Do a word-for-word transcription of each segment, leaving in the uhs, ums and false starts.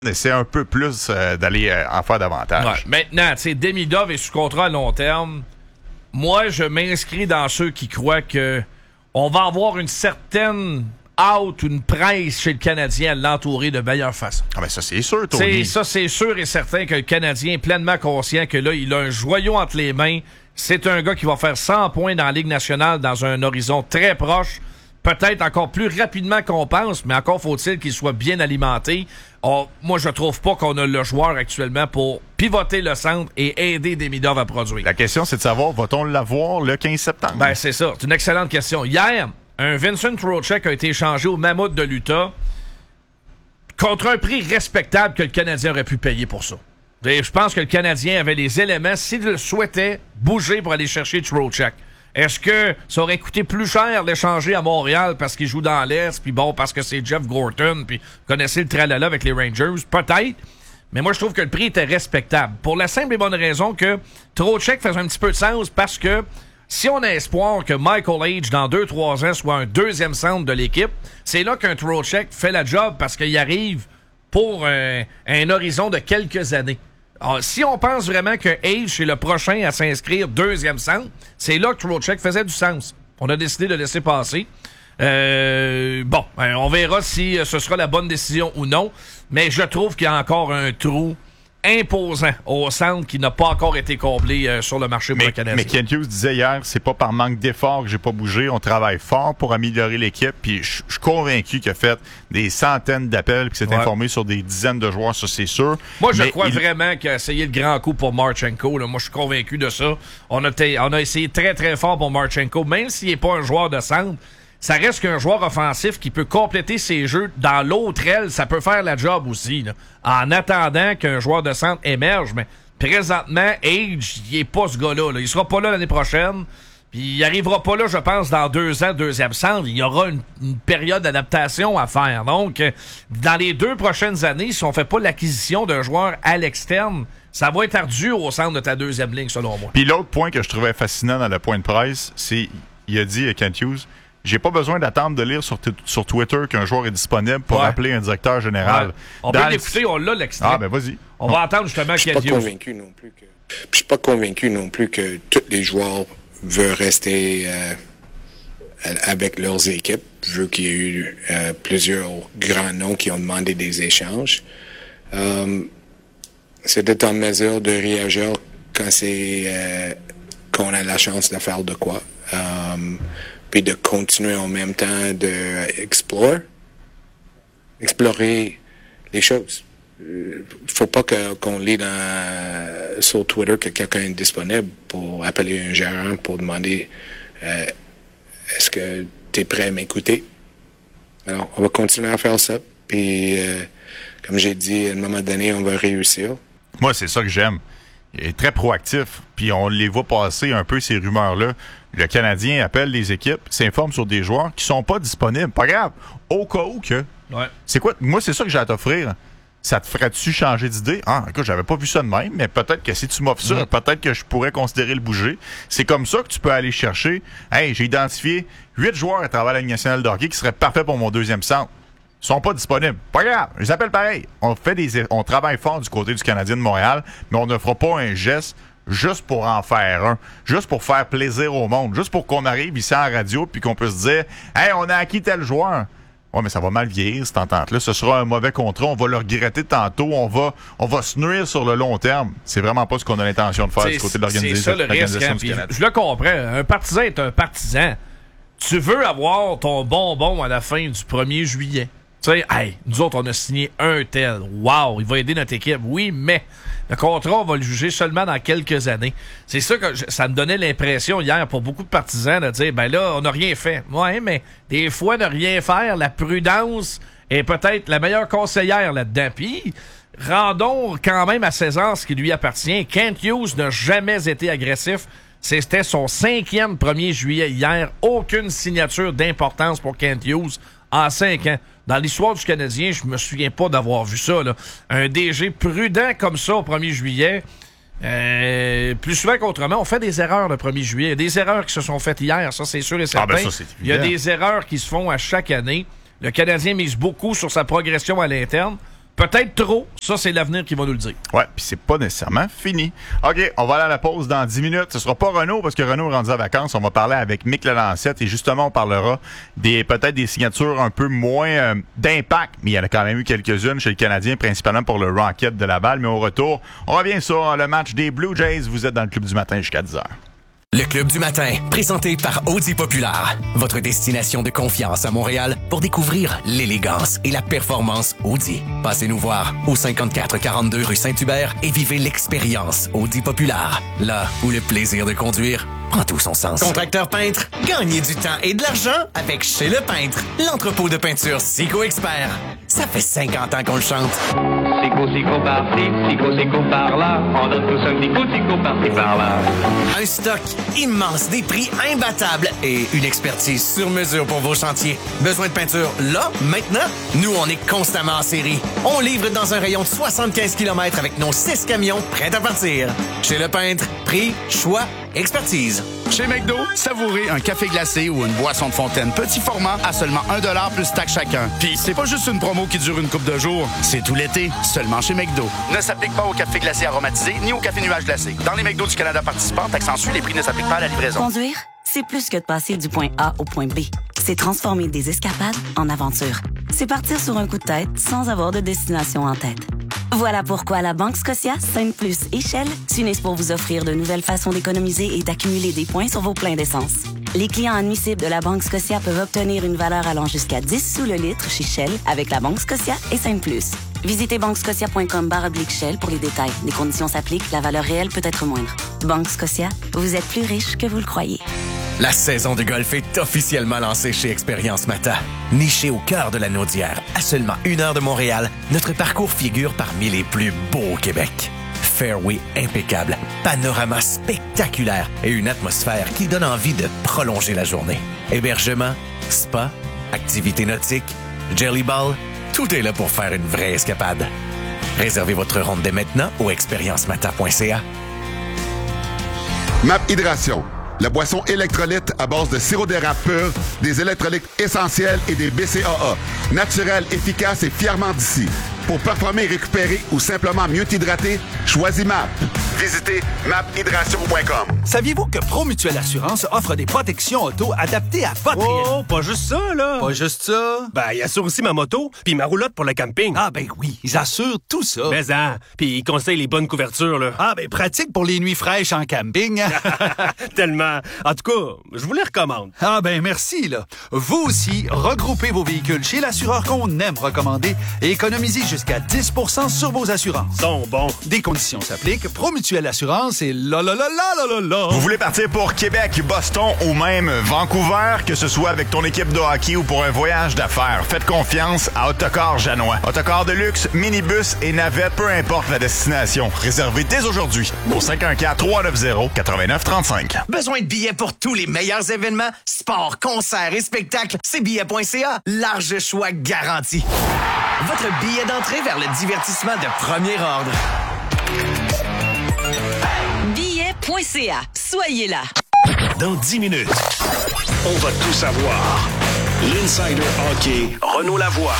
essaie un peu plus euh, d'aller euh, en faire davantage. Ouais. Maintenant, tu sais, Demidov est sous contrat à long terme. Moi, je m'inscris dans ceux qui croient que on va avoir une certaine out, une presse chez le Canadien à l'entourer de meilleure façon. Ah ben ça, c'est sûr, Tony. Ça, c'est sûr et certain que le Canadien est pleinement conscient que là, il a un joyau entre les mains. C'est un gars qui va faire cent points dans la Ligue nationale dans un horizon très proche. Peut-être encore plus rapidement qu'on pense, mais encore faut-il qu'il soit bien alimenté. Oh, moi, je trouve pas qu'on a le joueur actuellement pour pivoter le centre et aider Demidov à produire. La question, c'est de savoir, va-t-on l'avoir le quinze septembre? Ben, c'est ça. C'est une excellente question. Hier, un Vincent Trocheck a été échangé au Mammouth de l'Utah contre un prix respectable que le Canadien aurait pu payer pour ça. Et je pense que le Canadien avait les éléments, s'il le souhaitait, bouger pour aller chercher Trocheck. Est-ce que ça aurait coûté plus cher l'échanger à Montréal parce qu'il joue dans l'Est, puis bon, parce que c'est Jeff Gorton, puis vous connaissez le tralala avec les Rangers? Peut-être. Mais moi, je trouve que le prix était respectable. Pour la simple et bonne raison que Trocheck faisait un petit peu de sens parce que si on a espoir que Michael Age, dans deux trois ans, soit un deuxième centre de l'équipe, c'est là qu'un Trocheck fait la job parce qu'il arrive pour un, un horizon de quelques années. Alors, si on pense vraiment que Age est le prochain à s'inscrire deuxième centre, c'est là que Trocheck faisait du sens. On a décidé de laisser passer. Euh, bon, on verra si ce sera la bonne décision ou non, mais je trouve qu'il y a encore un trou imposant au centre qui n'a pas encore été comblé euh, sur le marché pour mais, le Canadien. Mais Kent Hughes disait hier, c'est pas par manque d'effort que j'ai pas bougé. On travaille fort pour améliorer l'équipe. Puis je suis convaincu qu'il a fait des centaines d'appels puis qu'il s'est ouais. informé sur des dizaines de joueurs, ça c'est sûr. Moi, je mais crois il... vraiment qu'il a essayé le grand coup pour Marchenko. Là. Moi, je suis convaincu de ça. On a, t- on a essayé très, très fort pour Marchenko. Même s'il n'est pas un joueur de centre, ça reste qu'un joueur offensif qui peut compléter ses jeux dans l'autre aile, ça peut faire la job aussi. Là. En attendant qu'un joueur de centre émerge, mais présentement, Age, il est pas ce gars-là. Là. Il sera pas là l'année prochaine. Puis il arrivera pas là, je pense, dans deux ans, deuxième centre. Il y aura une, une période d'adaptation à faire. Donc, euh, dans les deux prochaines années, si on fait pas l'acquisition d'un joueur à l'externe, ça va être ardu au centre de ta deuxième ligne, selon moi. Puis l'autre point que je trouvais fascinant dans le point de presse, c'est, il a dit, Kent Hughes, j'ai pas besoin d'attendre de lire sur, t- sur Twitter qu'un joueur est disponible pour ouais. appeler un directeur général. Ouais. On Dans peut l'écouter, on l'a l'extrait. Ah, ben vas-y. On va entendre justement Kent Hughes. Je suis pas convaincu non plus que. Je suis pas convaincu non plus que tous les joueurs veulent rester euh, avec leurs équipes. Je veux qu'il y ait eu euh, plusieurs grands noms qui ont demandé des échanges. Euh, c'est d'être en mesure de réagir quand c'est euh, qu'on a la chance de faire de quoi. Euh, puis de continuer en même temps de explorer, explorer les choses. Il faut pas que, qu'on lit dans, sur Twitter que quelqu'un est disponible pour appeler un gérant pour demander euh, est-ce que tu es prêt à m'écouter? Alors, on va continuer à faire ça. Puis, euh, comme j'ai dit, à un moment donné, on va réussir. Moi, c'est ça que j'aime. Il est très proactif, puis on les voit passer un peu, ces rumeurs-là. Le Canadien appelle les équipes, s'informe sur des joueurs qui sont pas disponibles. Pas grave, au cas où que. Ouais. C'est quoi? Moi, c'est ça que j'ai à t'offrir. Ça te ferait-tu changer d'idée? Ah, écoute, j'avais pas vu ça de même, mais peut-être que si tu m'offres ça, mmh. peut-être que je pourrais considérer le bouger. C'est comme ça que tu peux aller chercher. Hey, j'ai identifié huit joueurs à travers la Ligue nationale de hockey qui seraient parfaits pour mon deuxième centre. Ils sont pas disponibles. Pas grave, je les appelle pareil. On fait des, on travaille fort du côté du Canadien de Montréal, mais on ne fera pas un geste juste pour en faire un, juste pour faire plaisir au monde, juste pour qu'on arrive ici en radio puis qu'on puisse dire « Hey, on a acquis tel joueur ». Ouais, mais ça va mal vieillir, cette entente-là. Ce sera un mauvais contrat. On va le regretter tantôt. On va, on va se nuire sur le long terme. C'est vraiment pas ce qu'on a l'intention de faire c'est, du côté de l'organisation, c'est ça, le l'organisation risque, hein, du Canada. Je le comprends. Un partisan est un partisan. Tu veux avoir ton bonbon à la fin du premier juillet. Tu sais, hey, nous autres, on a signé un tel. Wow, il va aider notre équipe. Oui, mais le contrat, on va le juger seulement dans quelques années. C'est ça que je, ça me donnait l'impression hier pour beaucoup de partisans de dire, ben là, on n'a rien fait. Ouais, mais des fois, ne rien faire, la prudence est peut-être la meilleure conseillère là-dedans. Puis, rendons quand même à César ce qui lui appartient. Kent Hughes n'a jamais été agressif. C'était son cinquième premier juillet hier. Aucune signature d'importance pour Kent Hughes en cinq ans. Dans l'histoire du Canadien, je me souviens pas d'avoir vu ça. Là. Un D G prudent comme ça au premier juillet. Euh, plus souvent qu'autrement, on fait des erreurs le premier juillet. Il y a des erreurs qui se sont faites hier, ça c'est sûr et certain. Ah ben ça, c'est Il y a des erreurs qui se font à chaque année. Le Canadien mise beaucoup sur sa progression à l'interne. Peut-être trop. Ça, c'est l'avenir qui va nous le dire. Ouais, puis c'est pas nécessairement fini. OK, on va aller à la pause dans dix minutes. Ce sera pas Renaud, parce que Renaud est rendu en vacances. On va parler avec Mick Lalancette et justement, on parlera des peut-être des signatures un peu moins euh, d'impact, mais il y en a quand même eu quelques-unes chez le Canadien, principalement pour le Rocket de Laval. Mais au retour, on revient sur le match des Blue Jays. Vous êtes dans le Club du matin jusqu'à dix heures. Le Club du matin, présenté par Audi Populaire, votre destination de confiance à Montréal pour découvrir l'élégance et la performance Audi. Passez nous voir au cinquante-quatre quarante-deux rue Saint-Hubert et vivez l'expérience Audi Populaire, là où le plaisir de conduire prend tout son sens. Contracteur peintre, gagnez du temps et de l'argent avec Chez Le Peintre, l'entrepôt de peinture Sico Expert. Ça fait cinquante ans qu'on le chante. Sico, Sico par-ci, Sico, Sico par-là, on donne tous un petit coup de Sico par-ci par-là. Un stock immense, des prix imbattables et une expertise sur mesure pour vos chantiers. Besoin de peinture là, maintenant? Nous, on est constamment en série. On livre dans un rayon de soixante-quinze kilomètres avec nos six camions prêts à partir. Chez Le Peintre, prix, choix, expertise. Chez McDo, savourez un café glacé ou une boisson de fontaine petit format à seulement un dollar plus taxe chacun. Puis c'est pas juste une promo qui dure une couple de jours, c'est tout l'été, seulement chez McDo. Ne s'applique pas au café glacé aromatisé ni au café nuage glacé. Dans les McDo du Canada participants, taxe en sus, les prix ne s'appliquent pas à la livraison. Conduire, c'est plus que de passer du point A au point B. C'est transformer des escapades en aventures. C'est partir sur un coup de tête sans avoir de destination en tête. Voilà pourquoi la Banque Scotia, Sainte Plus et Shell s'unissent pour vous offrir de nouvelles façons d'économiser et d'accumuler des points sur vos pleins d'essence. Les clients admissibles de la Banque Scotia peuvent obtenir une valeur allant jusqu'à dix sous le litre chez Shell avec la Banque Scotia et Sainte Plus. Visitez banquescotia point com barre oblique Shell pour les détails. Les conditions s'appliquent, la valeur réelle peut être moindre. Banque Scotia, vous êtes plus riche que vous le croyez. La saison de golf est officiellement lancée chez Expérience Mata. Niché au cœur de la Naudière, à seulement une heure de Montréal, notre parcours figure parmi les plus beaux au Québec. Fairway impeccable, panorama spectaculaire et une atmosphère qui donne envie de prolonger la journée. Hébergement, spa, activités nautiques, jelly ball, tout est là pour faire une vraie escapade. Réservez votre ronde dès maintenant au expérience mata point c a. Map Hydration, la boisson électrolyte à base de sirop d'érable pur, des électrolytes essentiels et des B C A A. Naturel, efficace et fièrement d'ici. Pour performer et récupérer ou simplement mieux t'hydrater, choisis M A P. Visitez map hydration point com. Saviez-vous que Promutuelle Assurance offre des protections auto adaptées à votre Oh, réalité? pas juste ça, là. Pas juste ça? Ben, ils assurent aussi ma moto, puis ma roulotte pour le camping. Ah ben oui, ils assurent tout ça. Mais hein, puis ils conseillent les bonnes couvertures, là. Ah ben pratique pour les nuits fraîches en camping. Tellement. En tout cas, je vous les recommande. Ah ben merci, là. Vous aussi, regroupez vos véhicules chez l'assureur qu'on aime recommander et économisez jusqu'à dix pour cent sur vos assurances. Sont bons. Des conditions s'appliquent. Promutuelle Assurance et là là là là là là là. Vous voulez partir pour Québec, Boston ou même Vancouver, que ce soit avec ton équipe de hockey ou pour un voyage d'affaires, faites confiance à Autocar Janois. Autocar de luxe, minibus et navette, peu importe la destination. Réservez dès aujourd'hui au cinq un quatre, trois neuf zéro, neuf neuf trois cinq. Besoin de billets pour tous les meilleurs événements, sports, concerts et spectacles? C'est billets point c a. Large choix garanti. Votre billet d'entrée vers le divertissement de premier ordre. billets point c a. Soyez là. Dans dix minutes, on va tout savoir. L'Insider Hockey, Renaud Lavoie.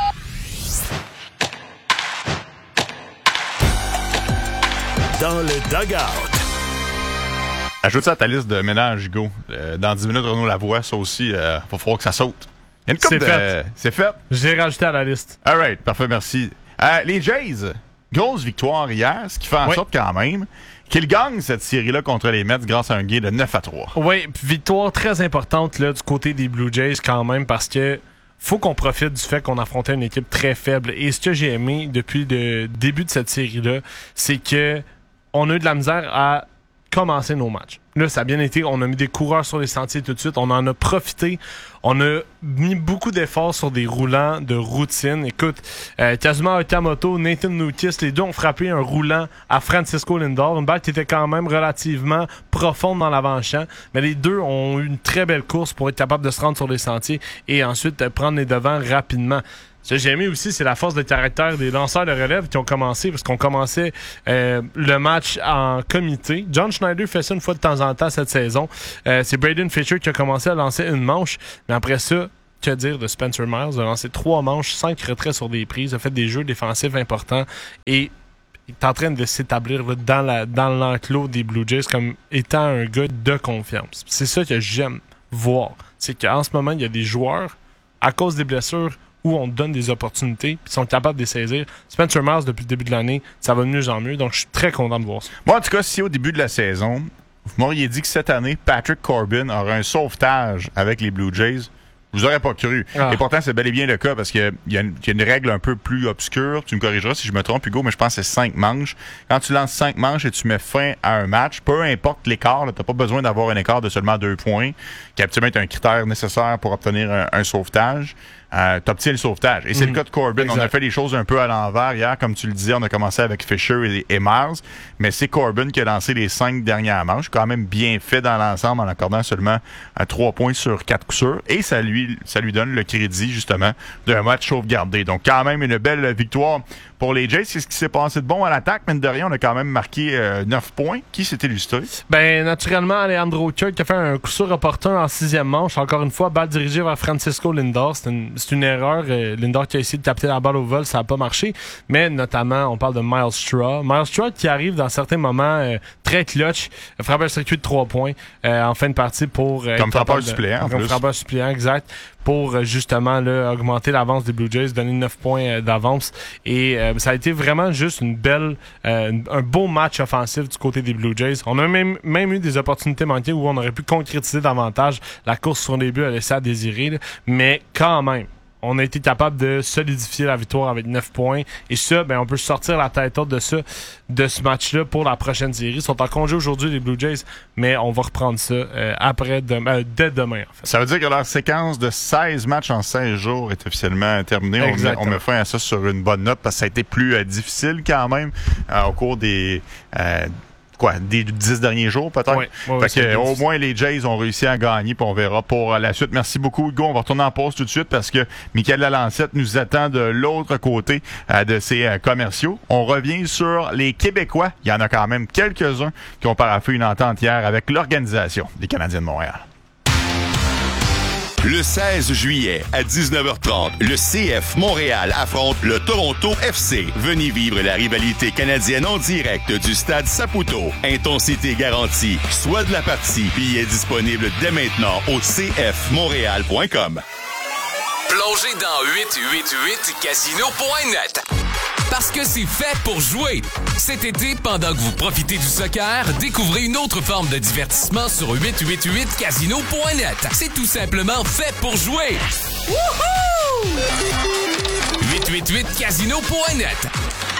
Dans le dugout. Ajoute ça à ta liste de ménage, Go. Euh, dans dix minutes, Renaud Lavoie, ça aussi, euh, va falloir que ça saute. Il y a une couple C'est de... fait. C'est fait. J'ai rajouté à la liste. All right, parfait, merci. Euh, les Jays, grosse victoire hier, ce qui fait en oui. sorte quand même qu'ils gagnent cette série-là contre les Mets grâce à un gain de neuf à trois. Oui, victoire très importante là, du côté des Blue Jays quand même parce que faut qu'on profite du fait qu'on affrontait une équipe très faible. Et ce que j'ai aimé depuis le début de cette série-là, c'est que on a eu de la misère à commencer nos matchs. Là, ça a bien été. On a mis des coureurs sur les sentiers tout de suite. On en a profité. On a mis beaucoup d'efforts sur des roulants de routine. Écoute, euh, Kazuma Okamoto, Nathan Noukis, les deux ont frappé un roulant à Francisco Lindor. Une balle qui était quand même relativement profonde dans l'avant-champ. Mais les deux ont eu une très belle course pour être capables de se rendre sur les sentiers et ensuite euh, prendre les devants rapidement. Ce que j'ai aimé aussi, c'est la force de caractère des lanceurs de relève qui ont commencé, parce qu'on commençait euh, le match en comité. John Schneider fait ça une fois de temps en temps cette saison. Euh, c'est Braden Fisher qui a commencé à lancer une manche, mais après ça, que dire de Spencer Miles? Il a lancé trois manches, cinq retraits sur des prises, a fait des jeux défensifs importants et il est en train de s'établir là, dans, la, dans l'enclos des Blue Jays comme étant un gars de confiance. C'est ça que j'aime voir. C'est qu'en ce moment, il y a des joueurs, à cause des blessures, où on donne des opportunités, puis sont capables de les saisir. Spencer Miles, depuis le début de l'année, ça va de mieux en mieux, donc je suis très content de voir ça. Moi, en tout cas, si au début de la saison, vous m'auriez dit que cette année, Patrick Corbin aurait un sauvetage avec les Blue Jays, je vous aurais pas cru. Ah. Et pourtant, c'est bel et bien le cas parce qu'il y, y a une règle un peu plus obscure. Tu me corrigeras si je me trompe, Hugo, mais je pense que c'est cinq manches. Quand tu lances cinq manches et tu mets fin à un match, peu importe l'écart, tu n'as pas besoin d'avoir un écart de seulement deux points, qui absolument est un critère nécessaire pour obtenir un, un sauvetage. Euh, t'obtiens le sauvetage. Et c'est mmh. le cas de Corbin. Exact. On a fait les choses un peu à l'envers hier. Comme tu le disais, on a commencé avec Fisher et, et Miles, mais c'est Corbin qui a lancé les cinq dernières manches. Quand même bien fait dans l'ensemble en accordant seulement à trois points sur quatre coups sûrs. Et ça lui, ça lui donne le crédit, justement, d'un match sauvegardé. Donc, quand même, une belle victoire pour les Jays. C'est ce qui s'est passé de bon à l'attaque. Mais de rien, on a quand même marqué euh, neuf points. Qui s'est illustré? Ben, naturellement, Alejandro Kirk qui a fait un coup sûr opportun en sixième manche. Encore une fois, balle dirigée vers Francisco Lindor. C'est une, c'est une erreur. Euh, Lindor qui a essayé de taper la balle au vol, ça n'a pas marché. Mais notamment, on parle de Myles Straw. Myles Straw qui arrive dans certains moments euh, très clutch. Frappe un circuit de trois points euh, en fin de partie pour... Euh, comme frappeur suppléant, en Comme plus. frappeur suppléant, exact. Pour euh, justement là, augmenter l'avance des Blue Jays, donner neuf points euh, d'avance. Et euh, ça a été vraiment juste une belle, euh, un beau match offensif du côté des Blue Jays. On a même, même eu des opportunités manquées où on aurait pu concrétiser davantage. La course sur les buts a laissé à désirer, là. Mais quand même, on a été capable de solidifier la victoire avec neuf points. Et ça, ben, on peut sortir la tête haute de ça, de ce match-là pour la prochaine série. Ils sont en congé aujourd'hui, les Blue Jays, mais on va reprendre ça euh, après demain, euh, dès demain, en fait. Ça veut dire que leur séquence de seize matchs en seize jours est officiellement terminée. On met, on met fin à ça sur une bonne note parce que ça a été plus euh, difficile quand même euh, au cours des... Euh, Quoi, des dix derniers jours, peut-être? Oui. Oui, fait que, au moins, les Jays ont réussi à gagner, puis on verra pour la suite. Merci beaucoup, Hugo. On va retourner en pause tout de suite parce que Michael Lalancette nous attend de l'autre côté euh, de ses euh, commerciaux. On revient sur les Québécois. Il y en a quand même quelques-uns qui ont paraphé une entente hier avec l'Organisation des Canadiens de Montréal. Le seize juillet, à dix-neuf heures trente, le C F Montréal affronte le Toronto F C. Venez vivre la rivalité canadienne en direct du stade Saputo. Intensité garantie. Soit de la partie. Billets disponibles dès maintenant au c f montréal point com. Plongez dans huit cent quatre-vingt-huit casino point net. Parce que c'est fait pour jouer. Cet été, pendant que vous profitez du soccer, découvrez une autre forme de divertissement sur huit cent quatre-vingt-huit casino point net. C'est tout simplement fait pour jouer. Wouhou! huit cent quatre-vingt-huit casino point net.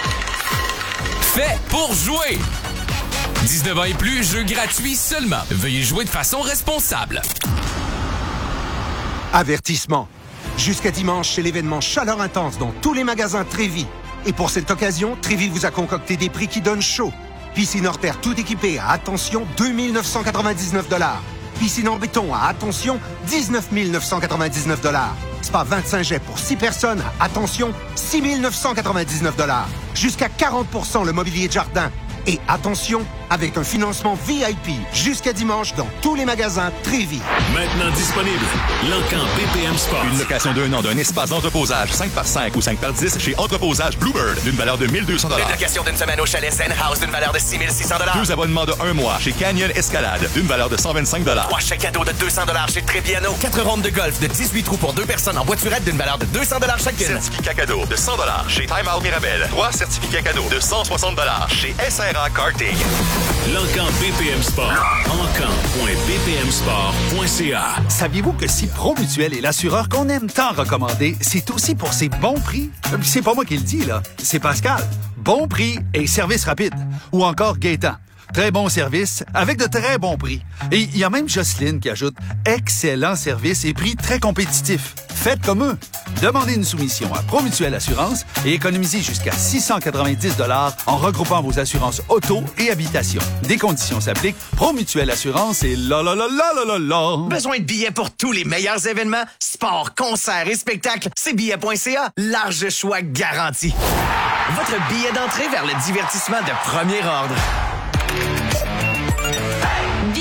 Fait pour jouer. dix-neuf ans et plus, jeu gratuit seulement. Veuillez jouer de façon responsable. Avertissement. Jusqu'à dimanche, c'est l'événement Chaleur Intense dans tous les magasins Trévis. Et pour cette occasion, Trévis vous a concocté des prix qui donnent chaud. Piscine hors terre tout équipée à, attention, deux mille neuf cent quatre-vingt-dix-neuf dollars. Piscine en béton à, attention, dix-neuf mille neuf cent quatre-vingt-dix-neuf dollars. Spa vingt-cinq jets pour six personnes à, attention, six mille neuf cent quatre-vingt-dix-neuf dollars. Jusqu'à quarante pour cent le mobilier de jardin. Et attention, avec un financement V I P jusqu'à dimanche dans tous les magasins Trévis. Maintenant disponible, l'Encan B P M Sport. Une location d'un an d'un espace d'entreposage cinq par cinq ou cinq par dix chez Entreposage Bluebird d'une valeur de mille deux cents dollars. Une location d'une semaine au chalet Zen House d'une valeur de six mille six cents dollars. Deux abonnements de un mois chez Canyon Escalade d'une valeur de cent vingt-cinq dollars. Trois chèques cadeaux de deux cents dollars chez Trépiano. Quatre rondes de golf de dix-huit trous pour deux personnes en voiturette d'une valeur de deux cents dollars chacune. Certificat cadeau de cent dollars chez Time Out Mirabel. Trois certificats cadeaux de cent soixante dollars chez S R A Karting. L'Encan B P M Sport. encan point b p m sport point c a. Saviez-vous que si Promutuel est l'assureur qu'on aime tant recommander, c'est aussi pour ses bons prix? C'est pas moi qui le dis, là. C'est Pascal. Bon prix et service rapide. Ou encore Gaétan. Très bon service, avec de très bons prix. Et il y a même Jocelyne qui ajoute « Excellent service et prix très compétitifs ». Faites comme eux. Demandez une soumission à Promutuel Assurance et économisez jusqu'à six cent quatre-vingt-dix dollars en regroupant vos assurances auto et habitation. Des conditions s'appliquent. Promutuel Assurance et la la la la la la la. Besoin de billets pour tous les meilleurs événements? Sport, concerts et spectacles? C'est billets point c a. Large choix garanti. Votre billet d'entrée vers le divertissement de premier ordre. Billets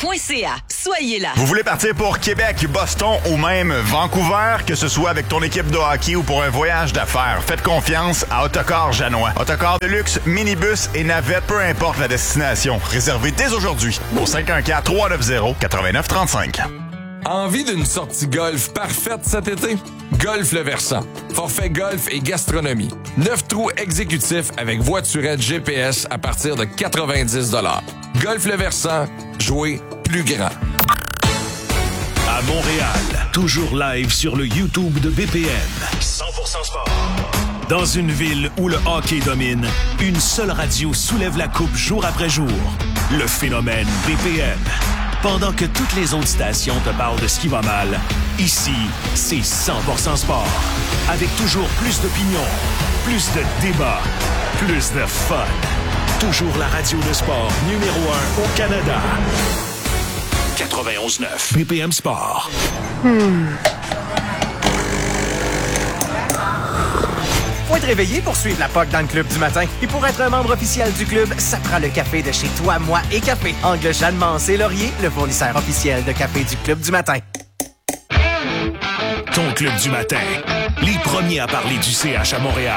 point c a. Soyez là. Vous voulez partir pour Québec, Boston ou même Vancouver, que ce soit avec ton équipe de hockey ou pour un voyage d'affaires, faites confiance à Autocar Janois. Autocar de luxe, minibus et navette, peu importe la destination. Réservez dès aujourd'hui au cinq un quatre, trois neuf zéro, neuf neuf trois cinq. Envie d'une sortie golf parfaite cet été? Golf Le Versant. Forfait golf et gastronomie. Neuf trous exécutifs avec voiturette G P S à partir de quatre-vingt-dix dollars. Golf Le Versant, jouer plus grand. À Montréal, toujours live sur le YouTube de B P M. cent pour cent sport. Dans une ville où le hockey domine, une seule radio soulève la coupe jour après jour. Le phénomène B P M. Pendant que toutes les autres stations te parlent de ce qui va mal, ici, c'est cent pour cent sport. Avec toujours plus d'opinions, plus de débats, plus de fun. Toujours la radio de sport numéro un au Canada. quatre-vingt-onze neuf B P M Sport. Hmm. Faut être réveillé pour suivre la P O C dans le club du matin. Et pour être un membre officiel du club, ça prend le café de chez Toi, Moi et Café. Angle Jeanne Mancé Laurier, le fournisseur officiel de café du club du matin. Ton club du matin. Les premiers à parler du C H à Montréal.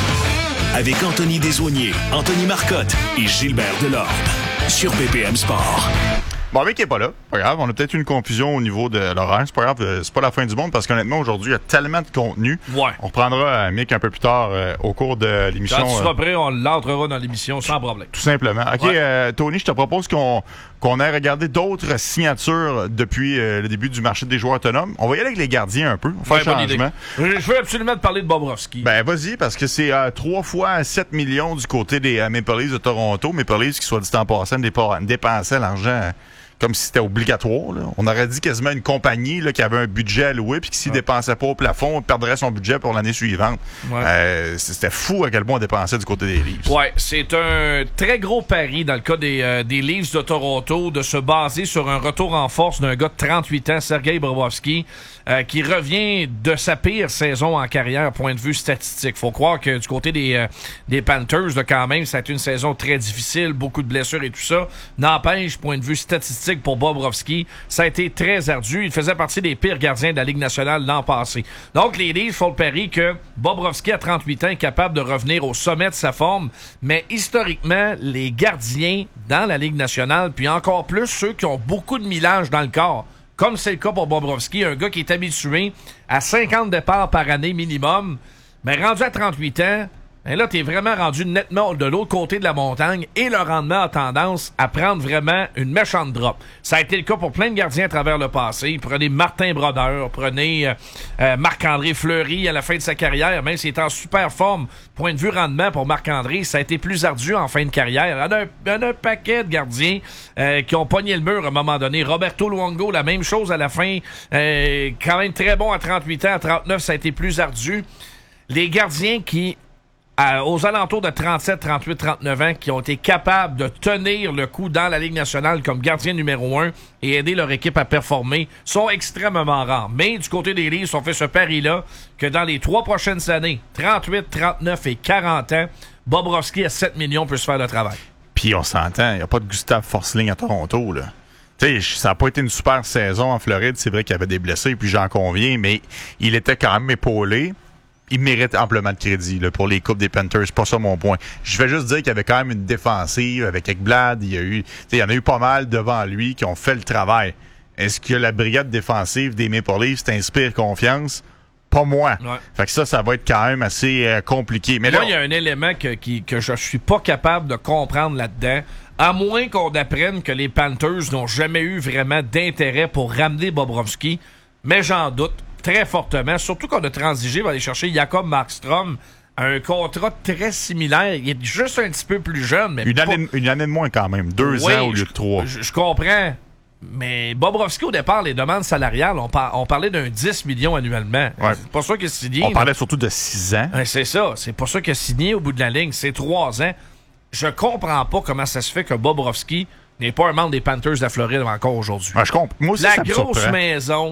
Avec Anthony Desaulniers, Anthony Marcotte et Gilbert Delorme. Sur B P M Sport. Bon, Mick n'est pas là. Pas grave. On a peut-être une confusion au niveau de l'horaire. C'est pas grave. C'est pas la fin du monde parce qu'honnêtement, aujourd'hui, il y a tellement de contenu. Ouais. On reprendra Mick un peu plus tard euh, au cours de l'émission. Quand tu seras euh, prêt, on l'entrera dans l'émission sans problème. Tout simplement. OK, Ouais. euh, Tony, je te propose qu'on qu'on ait regardé d'autres signatures depuis euh, le début du marché des joueurs autonomes. On va y aller avec les gardiens un peu. On va faire Ouais, un bonne changement. idée. Je veux absolument te parler de Bobrovsky. Ben, vas-y, parce que c'est euh, trois fois sept millions du côté des euh, Maple Leafs de Toronto. Maple Leafs qui, soit dit en passant, dépa- dépensaient l'argent euh, comme si c'était obligatoire. Là. On aurait dit quasiment une compagnie là, qui avait un budget à louer puis qui, s'il Ouais. dépensait pas au plafond, perdrait son budget pour l'année suivante. Ouais. Euh, c'était fou à quel point on dépensait du côté des Leafs. Ouais, c'est un très gros pari dans le cas des, euh, des Leafs de Toronto de se baser sur un retour en force d'un gars de trente-huit ans, Sergei Bobrovsky, euh, qui revient de sa pire saison en carrière, point de vue statistique. Faut croire que du côté des, euh, des Panthers, là, quand même, ça a été une saison très difficile, beaucoup de blessures et tout ça. N'empêche, point de vue statistique pour Bobrovsky, ça a été très ardu. Il faisait partie des pires gardiens de la Ligue nationale l'an passé. Donc, les Leafs font le pari que Bobrovsky, à trente-huit ans, est capable de revenir au sommet de sa forme, mais historiquement, les gardiens dans la Ligue nationale, puis encore plus ceux qui ont beaucoup de millage dans le corps, comme c'est le cas pour Bobrovsky, un gars qui est habitué à cinquante départs par année minimum, mais rendu à trente-huit ans, ben là, t'es vraiment rendu nettement de l'autre côté de la montagne et le rendement a tendance à prendre vraiment une méchante drop. Ça a été le cas pour plein de gardiens à travers le passé. Prenez Martin Brodeur, prenez euh, euh, Marc-André Fleury à la fin de sa carrière, même s'il est en super forme. Point de vue rendement pour Marc-André, ça a été plus ardu en fin de carrière. Il y en a un, il y en a un paquet de gardiens euh, qui ont pogné le mur à un moment donné. Roberto Luongo, la même chose à la fin. Euh, quand même très bon à trente-huit ans, à trente-neuf, ça a été plus ardu. Les gardiens qui... À, aux alentours de trente-sept, trente-huit, trente-neuf ans qui ont été capables de tenir le coup dans la Ligue nationale comme gardien numéro un et aider leur équipe à performer sont extrêmement rares. Mais du côté des Leafs, on fait ce pari-là que dans les trois prochaines années, trente-huit, trente-neuf et quarante ans, Bobrovsky à sept millions peut se faire le travail. Puis on s'entend, il n'y a pas de Gustav Forsling à Toronto, là. Tu sais, ça n'a pas été une super saison en Floride. C'est vrai qu'il y avait des blessés, puis j'en conviens, mais il était quand même épaulé. Il mérite amplement de crédit là, pour les coupes des Panthers. C'est pas ça mon point. Je vais juste dire qu'il y avait quand même une défensive avec Ekblad. Il y a eu, il y en a eu pas mal devant lui qui ont fait le travail. Est-ce que la brigade défensive des Maple Leafs t'inspire confiance? Pas moi. Ouais. Fait que ça, ça va être quand même assez euh, compliqué. Mais moi, là, il y a un élément que, qui, que je suis pas capable de comprendre là-dedans. À moins qu'on apprenne que les Panthers n'ont jamais eu vraiment d'intérêt pour ramener Bobrovsky. Mais j'en doute très fortement. Surtout qu'on a transigé pour aller chercher Jacob Markstrom à un contrat très similaire. Il est juste un petit peu plus jeune. Mais une, pas... année, une année de moins quand même. Deux oui, ans au lieu je, de trois. Je, je comprends. Mais Bobrovsky, au départ, les demandes salariales, on, par, on parlait d'un dix millions annuellement. Ouais. C'est pas ça qu'il a signé. On là. parlait surtout de six ans. Ouais, c'est ça. C'est pas ça qu'il a signé au bout de la ligne. C'est trois ans. Je comprends pas comment ça se fait que Bobrovsky n'est pas un membre des Panthers de la Floride encore aujourd'hui. Ouais, je comprends. Moi aussi, la ça me grosse surprend. maison,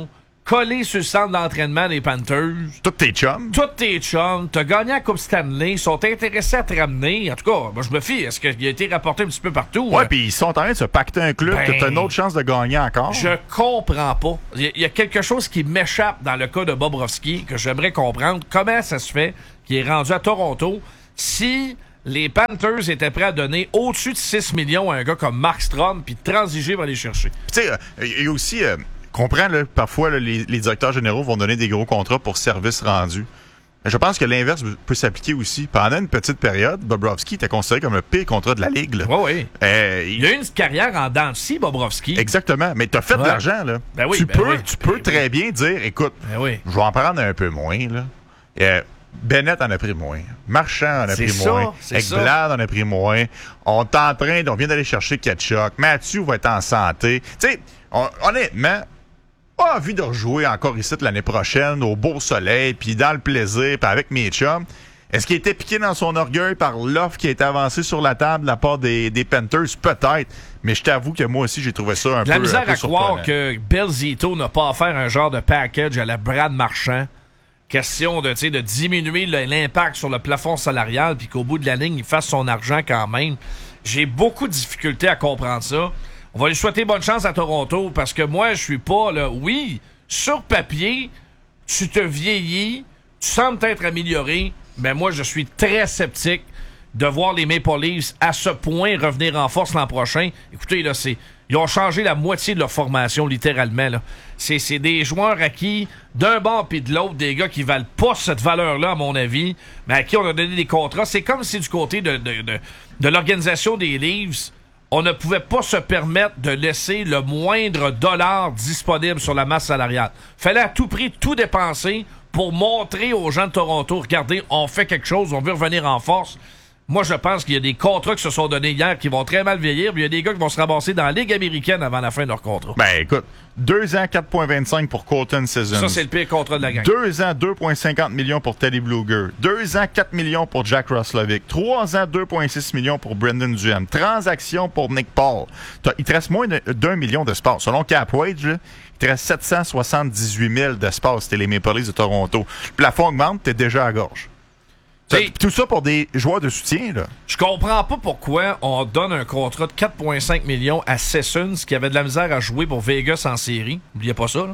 collé sur le centre d'entraînement des Panthers. Tous tes chums. Tous tes chums. T'as gagné la Coupe Stanley. Ils sont intéressés à te ramener. En tout cas, moi, je me fie. Est-ce qu'il a été rapporté un petit peu partout? Ouais, hein? puis ils sont en train de se pacter un club. Ben, t'as une autre chance de gagner encore. Je comprends pas. Il y, y a quelque chose qui m'échappe dans le cas de Bobrovsky que j'aimerais comprendre. Comment ça se fait qu'il est rendu à Toronto si les Panthers étaient prêts à donner au-dessus de six millions à un gars comme Markstrom puis transiger va aller chercher? Tu sais, il y a aussi... Euh, comprends, là, parfois, là, les, les directeurs généraux vont donner des gros contrats pour services rendus. Mais je pense que l'inverse peut s'appliquer aussi. Pendant une petite période, Bobrovsky était considéré comme le pire contrat de la Ligue. Oui, oui. Euh, il... il a eu une carrière en dents de scie, Bobrovsky. Exactement. Mais tu as fait ouais. de l'argent. Là. Ben oui, tu ben peux, oui. tu peux ben très oui. bien dire, écoute, ben oui. je vais en prendre un peu moins. Là. Euh, Bennett en a pris moins. Marchand en a c'est pris ça, moins. Ekblad en a pris moins. On est en train, on vient d'aller chercher Tkachuk. Mathieu va être en santé. Tu sais, honnêtement, pas envie de rejouer encore ici l'année prochaine, au beau soleil, puis dans le plaisir, puis avec mes chums. Est-ce qu'il était piqué dans son orgueil par l'offre qui a été avancée sur la table de la part des, des Panthers? Peut-être. Mais je t'avoue que moi aussi, j'ai trouvé ça un la peu misère un peu à croire que Bill Zito n'a pas offert un genre de package à la Brad Marchand. Question de, de diminuer le, l'impact sur le plafond salarial, puis qu'au bout de la ligne, il fasse son argent quand même. J'ai beaucoup de difficultés à comprendre ça. On va lui souhaiter bonne chance à Toronto, parce que moi, je suis pas là. Oui, sur papier, tu te vieillis, tu sembles t'être amélioré, mais moi, je suis très sceptique de voir les Maple Leafs à ce point revenir en force l'an prochain. Écoutez, là, c'est... Ils ont changé la moitié de leur formation, littéralement. Là. C'est, c'est des joueurs acquis d'un bord puis de l'autre, des gars qui valent pas cette valeur-là, à mon avis, mais à qui on a donné des contrats. C'est comme si du côté de, de, de, de l'organisation des Leafs, on ne pouvait pas se permettre de laisser le moindre dollar disponible sur la masse salariale. Fallait à tout prix tout dépenser pour montrer aux gens de Toronto, regardez, on fait quelque chose, on veut revenir en force. Moi, je pense qu'il y a des contrats qui se sont donnés hier qui vont très mal vieillir, puis il y a des gars qui vont se ramasser dans la Ligue américaine avant la fin de leur contrat. Ben, écoute, deux ans, quatre virgule vingt-cinq pour Colton Sissons. Ça, c'est le pire contrat de la gang. Deux ans, deux virgule cinquante millions pour Teddy Bluger. Deux ans, quatre millions pour Jack Roslovic. Trois ans, deux virgule six millions pour Brendan Duhem. Transaction pour Nick Paul. T'as, il te reste moins de, d'un million d'espace. Selon Cap Wage, là, il te reste sept cent soixante-dix-huit mille d'espace. C'était les Maple Leafs de Toronto. Le plafond augmente, t'es déjà à gorge. T'sais, tout ça pour des joueurs de soutien, là. Je comprends pas pourquoi on donne un contrat de quatre virgule cinq millions à Sessions qui avait de la misère à jouer pour Vegas en série. N'oubliez pas ça, là.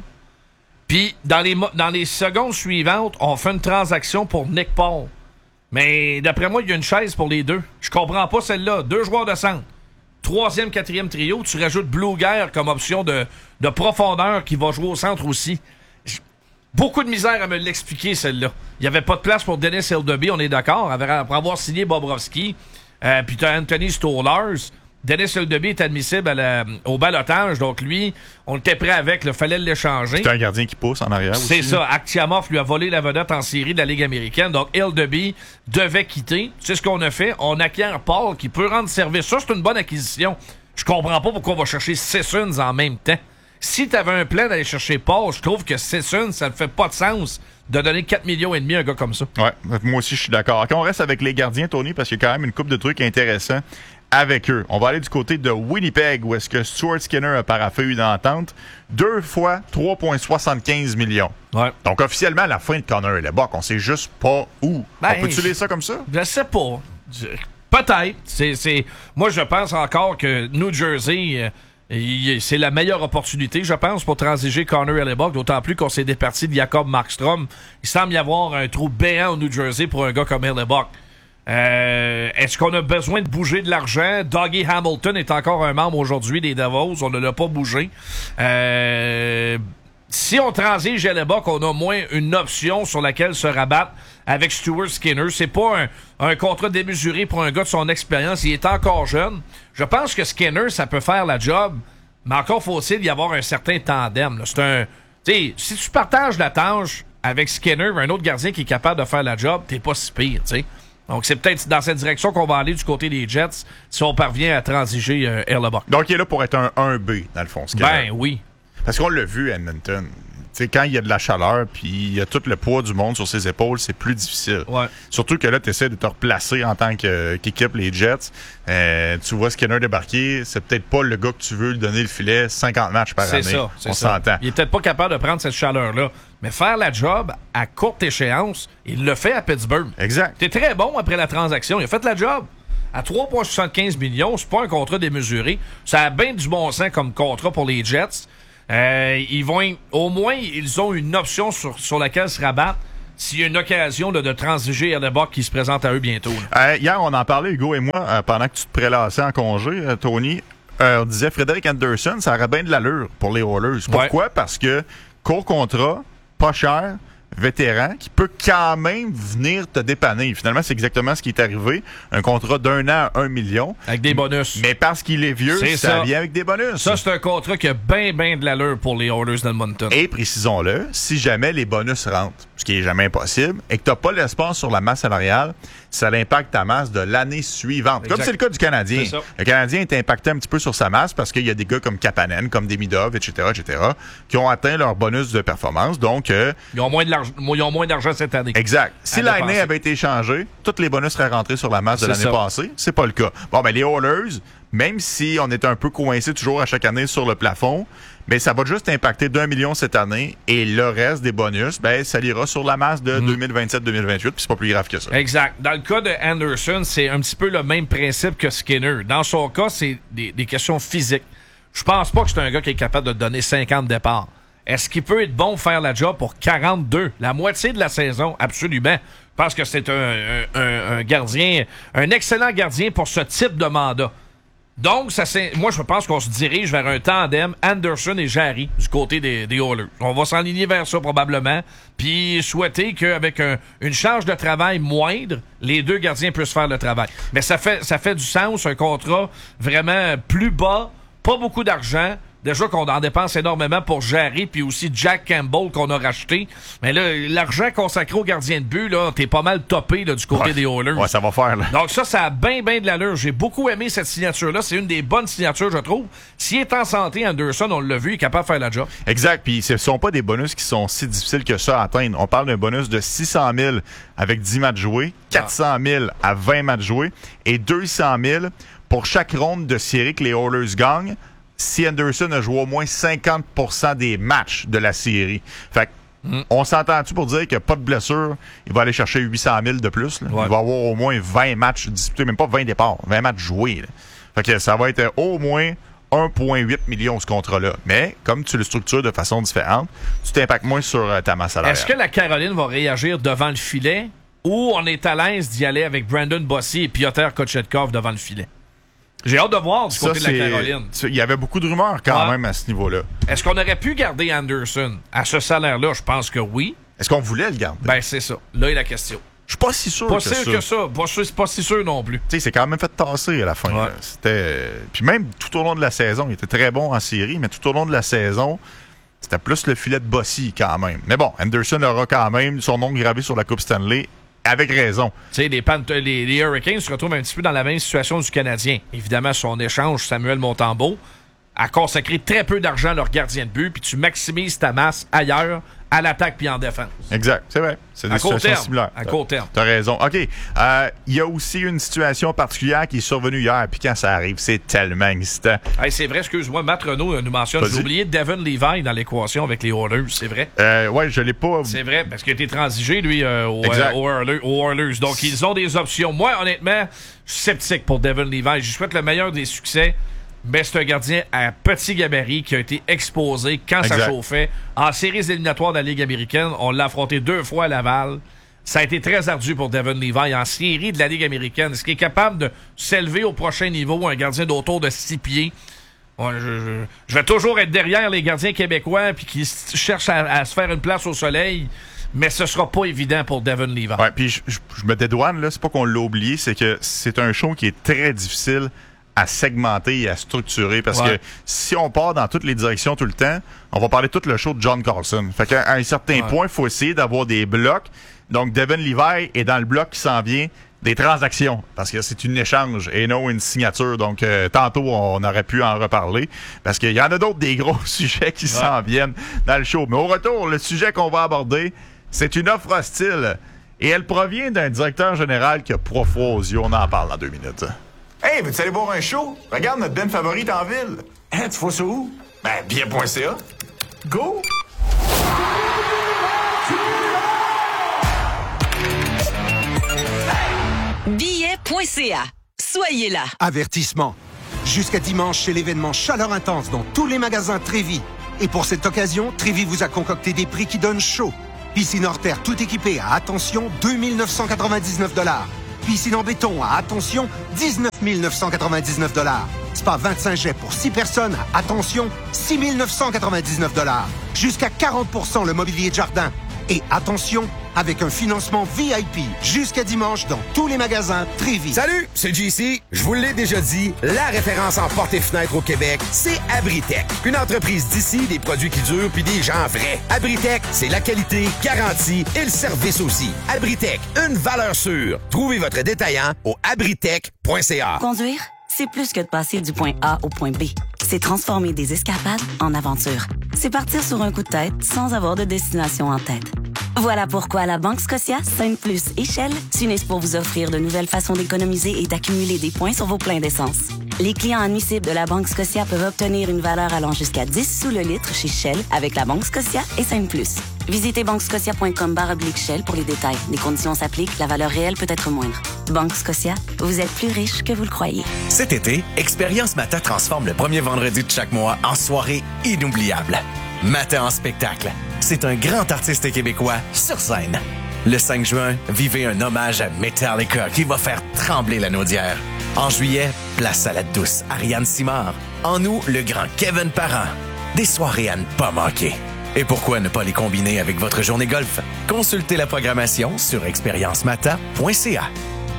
Puis, dans les, dans les secondes suivantes, on fait une transaction pour Nick Paul. Mais d'après moi, il y a une chaise pour les deux. Je comprends pas celle-là. Deux joueurs de centre. Troisième, quatrième trio, tu rajoutes Bluger comme option de, de profondeur qui va jouer au centre aussi. Beaucoup de misère à me l'expliquer, celle-là. Il n'y avait pas de place pour Dennis Hildeby, on est d'accord, après avoir signé Bobrovsky. Euh, puis tu as Anthony Stolarz. Dennis Hildeby est admissible à la, au balotage, donc lui, on était prêt avec, il fallait l'échanger. C'est un gardien qui pousse en arrière C'est aussi. C'est ça. Akhtiamov lui a volé la vedette en série de la Ligue américaine, donc Hildeby devait quitter. C'est ce qu'on a fait. On acquiert Paul qui peut rendre service. Ça, c'est une bonne acquisition. Je comprends pas pourquoi on va chercher Sessions en même temps. Si tu avais un plan d'aller chercher Paul, je trouve que Sessions, ça ne fait pas de sens de donner quatre millions et demi à un gars comme ça. Ouais, moi aussi, je suis d'accord. Quand on reste avec les gardiens, Tony, parce qu'il y a quand même une couple de trucs intéressants avec eux. On va aller du côté de Winnipeg, où est-ce que Stuart Skinner a paraphé une entente. Deux fois trois virgule soixante-quinze millions. Ouais. Donc, officiellement, à la fin de Connor et Lebock, on sait juste pas où. Ben, on peut-tu lire ça comme ça? Je sais pas. Je... Peut-être. C'est, c'est... Moi, je pense encore que New Jersey... Euh... Et c'est la meilleure opportunité, je pense, pour transiger Connor Hellebuyck, d'autant plus qu'on s'est départi de Jacob Markstrom. Il semble y avoir un trou béant au New Jersey pour un gars comme Hellebuyck. Euh, est-ce qu'on a besoin de bouger de l'argent? Dougie Hamilton est encore un membre aujourd'hui des Devils. On ne l'a pas bougé. Euh, si on transige Hellebuyck, on a moins une option sur laquelle se rabattre avec Stuart Skinner. C'est pas un, un contrat démesuré pour un gars de son expérience. Il est encore jeune. Je pense que Skinner, ça peut faire la job, mais encore faut-il y avoir un certain tandem. Là. C'est un, t'sais, si tu partages la tâche avec Skinner, un autre gardien qui est capable de faire la job, t'es pas si pire, t'sais. Donc, c'est peut-être dans cette direction qu'on va aller du côté des Jets si on parvient à transiger euh, Hellebuyck. Donc, il est là pour être un un B, dans le fond. Ben oui. Parce qu'on l'a vu à Edmonton. sais, quand il y a de la chaleur, puis il y a tout le poids du monde sur ses épaules, c'est plus difficile. Ouais. Surtout que là, tu essaies de te replacer en tant que, qu'équipe, les Jets. Euh, tu vois Skinner débarquer, c'est peut-être pas le gars que tu veux lui donner le filet cinquante matchs par c'est année. Ça, c'est On ça. s'entend. Il est peut-être pas capable de prendre cette chaleur-là. Mais faire la job à courte échéance, il le fait à Pittsburgh. Exact. T'es très bon après la transaction. Il a fait la job. À trois virgule soixante-quinze millions, c'est pas un contrat démesuré. Ça a bien du bon sens comme contrat pour les Jets. Euh, ils vont, au moins, ils ont une option sur, sur laquelle se rabattre s'il y a une occasion de, de transiger à Hellebuyck qui se présente à eux bientôt. Euh, hier, on en parlait, Hugo et moi, euh, pendant que tu te prélassais en congé, euh, Tony. Euh, on disait Frédéric Anderson, ça aurait bien de l'allure pour les Oilers. Pourquoi? Ouais. Parce que court contrat, pas cher, vétéran, qui peut quand même venir te dépanner. Finalement, c'est exactement ce qui est arrivé. Un contrat d'un an à un million. Avec des bonus. Mais parce qu'il est vieux, c'est ça, ça vient avec des bonus. Ça, c'est un contrat qui a bien, bien de l'allure pour les Oilers d'Edmonton. Et précisons-le, si jamais les bonus rentrent, ce qui est jamais impossible, et que tu n'as pas l'espace sur la masse salariale, ça impacte ta masse de l'année suivante. Exact. Comme c'est le cas du Canadien. Le Canadien est impacté un petit peu sur sa masse parce qu'il y a des gars comme Kapanen, comme Demidov, et cetera, et cetera, qui ont atteint leur bonus de performance. Donc, euh, ils ont moins de l'argent. Ils ont moins d'argent cette année. Exact. Si l'année avait été changée, tous les bonus seraient rentrés sur la masse de l'année passée. C'est pas le cas. Bon, ben les Oilers, même si on est un peu coincé toujours à chaque année sur le plafond, mais ça va juste impacter d'un million cette année et le reste des bonus, ben ça ira sur la masse de mm. deux mille vingt-sept deux mille vingt-huit, puis c'est pas plus grave que ça. Exact. Dans le cas de Anderson, c'est un petit peu le même principe que Skinner. Dans son cas, c'est des, des questions physiques. Je pense pas que c'est un gars qui est capable de donner cinquante départs. Est-ce qu'il peut être bon faire la job pour quarante-deux, la moitié de la saison? Absolument. Je pense que c'est un, un, un gardien, un excellent gardien pour ce type de mandat. Donc, ça c'est, moi, je pense qu'on se dirige vers un tandem Anderson et Jarry du côté des, des Oilers. On va s'enligner vers ça probablement, puis souhaiter qu'avec un, une charge de travail moindre, les deux gardiens puissent faire le travail. Mais ça fait, ça fait du sens, un contrat vraiment plus bas, pas beaucoup d'argent. Déjà qu'on en dépense énormément pour Jarry, puis aussi Jack Campbell qu'on a racheté. Mais là, l'argent consacré au gardien de but, là, t'es pas mal topé là, du côté ouais. des Oilers. Ouais, ça va faire. Là. Donc ça, ça a bien, bien de l'allure. J'ai beaucoup aimé cette signature-là. C'est une des bonnes signatures, je trouve. S'il est en santé, Anderson, on l'a vu, il est capable de faire la job. Exact. Puis ce ne sont pas des bonus qui sont si difficiles que ça à atteindre. On parle d'un bonus de six cent mille avec dix matchs joués, quatre cent mille à vingt matchs joués et deux cent mille pour chaque ronde de série que les Oilers gagnent. Si Anderson a joué au moins cinquante pour cent des matchs de la série. Fait que, mm. on s'entend-tu pour dire qu'il n'y a pas de blessure, il va aller chercher huit cent mille de plus. Là. Ouais. Il va avoir au moins vingt matchs disputés, même pas vingt départs, vingt matchs joués. Là. Fait que ça va être au moins un virgule huit million ce contrat-là. Mais, comme tu le structures de façon différente, tu t'impactes moins sur euh, ta masse salariale. Est-ce que la Caroline va réagir devant le filet ou on est à l'aise d'y aller avec Brandon Bossy et Piotr Kochetkov devant le filet? J'ai hâte de voir du côté ça, de la Caroline. Il y avait beaucoup de rumeurs quand ouais. même à ce niveau-là. Est-ce qu'on aurait pu garder Anderson à ce salaire-là? Je pense que oui. Est-ce qu'on voulait le garder? Ben, c'est ça. Là est la question. Je suis pas si sûr pas que sûr ça. que ça. Pas sûr, c'est pas si sûr non plus. Tu sais, c'est quand même fait tasser à la fin. Ouais. C'était... Puis même tout au long de la saison, il était très bon en série, mais tout au long de la saison, c'était plus le filet de Bossy quand même. Mais bon, Anderson aura quand même son nom gravé sur la Coupe Stanley. Avec raison. Tu sais, les, Pant- les, les Hurricanes se retrouvent un petit peu dans la même situation du Canadien. Évidemment, son échange, Samuel Montembeault, a consacré très peu d'argent à leur gardien de but, puis tu maximises ta masse ailleurs, à l'attaque puis en défense. Exact, c'est vrai. C'est des situations similaires. À court terme. T'as raison. OK. Il euh, y a aussi une situation particulière qui est survenue hier, puis quand ça arrive, c'est tellement excitant. Hey, c'est vrai, excuse-moi, Matt Renaud nous mentionne, j'ai oublié Devon Levi dans l'équation avec les Oilers, c'est vrai? Euh, ouais, je l'ai pas... C'est vrai, parce qu'il a été transigé, lui, euh, aux, euh, aux, Oilers, aux Oilers. Donc, ils ont des options. Moi, honnêtement, je suis sceptique pour Devon Levi. Je souhaite le meilleur des succès. Mais c'est un gardien à petit gabarit qui a été exposé quand exact. Ça chauffait. En séries éliminatoires de la Ligue américaine, on l'a affronté deux fois à Laval. Ça a été très ardu pour Devon Levi. En série de la Ligue américaine, est-ce qu'il est capable de s'élever au prochain niveau, un gardien d'autour de six pieds? Ouais, je, je, je vais toujours être derrière les gardiens québécois puis qui cherchent à, à se faire une place au soleil. Mais ce sera pas évident pour Devon Levi. Ouais, puis je, je, je me dédouane, là, c'est pas qu'on l'a oublié, c'est que c'est un show qui est très difficile à segmenter et à structurer parce ouais. que si on part dans toutes les directions tout le temps, on va parler tout le show de John Carlson. Fait qu'à un certain ouais. point, il faut essayer d'avoir des blocs. Donc, Devon Levi est dans le bloc qui s'en vient des transactions, parce que c'est une échange et non une signature. Donc, euh, tantôt, on aurait pu en reparler, parce qu'il y en a d'autres des gros sujets qui ouais. s'en viennent dans le show. Mais au retour, le sujet qu'on va aborder, c'est une offre hostile. Et elle provient d'un directeur général qui a trois fois aux yeux. On en parle dans deux minutes. Hey, veux-tu aller voir un show? Regarde notre band favorite en ville. Hein, tu vois ça où? Ben, billet point c a. Go! billet point c a. Soyez là. Avertissement. Jusqu'à dimanche, c'est l'événement Chaleur Intense dans tous les magasins Trévi. Et pour cette occasion, Trévi vous a concocté des prix qui donnent chaud. Piscine hors terre tout équipée à, attention, deux mille neuf cent quatre-vingt-dix-neuf dollars. Piscine en béton à, attention, dix-neuf mille neuf cent quatre-vingt-dix-neuf dollars. Spa vingt-cinq jets pour six personnes à, attention, six mille neuf cent quatre-vingt-dix-neuf dollars. Jusqu'à quarante pour cent le mobilier de jardin. Et attention, avec un financement V I P jusqu'à dimanche dans tous les magasins Trévi. Salut, c'est J C. Je vous l'ai déjà dit, la référence en portes et fenêtres au Québec, c'est Abritech. Une entreprise d'ici, des produits qui durent puis des gens vrais. Abritech, c'est la qualité, garantie et le service aussi. Abritech, une valeur sûre. Trouvez votre détaillant au abritech point c a. Conduire, c'est plus que de passer du point A au point B. C'est transformer des escapades en aventures. C'est partir sur un coup de tête sans avoir de destination en tête. Voilà pourquoi la Banque Scotia, Sainte Plus et Shell s'unissent pour vous offrir de nouvelles façons d'économiser et d'accumuler des points sur vos pleins d'essence. Les clients admissibles de la Banque Scotia peuvent obtenir une valeur allant jusqu'à dix sous le litre chez Shell avec la Banque Scotia et Sainte Plus. Visitez banque scotia point com barre oblique Shell pour les détails. Les conditions s'appliquent, la valeur réelle peut être moindre. Banque Scotia, vous êtes plus riche que vous le croyez. Cet été, Expérience Mata transforme le premier vendredi de chaque mois en soirée inoubliable. Mata en spectacle. C'est un grand artiste québécois sur scène. Le cinq juin, vivez un hommage à Metallica qui va faire trembler la Naudière. En juillet, place à la douce Ariane Simard. En août, le grand Kevin Parent. Des soirées à ne pas manquer. Et pourquoi ne pas les combiner avec votre journée golf? Consultez la programmation sur expérience mata point c a.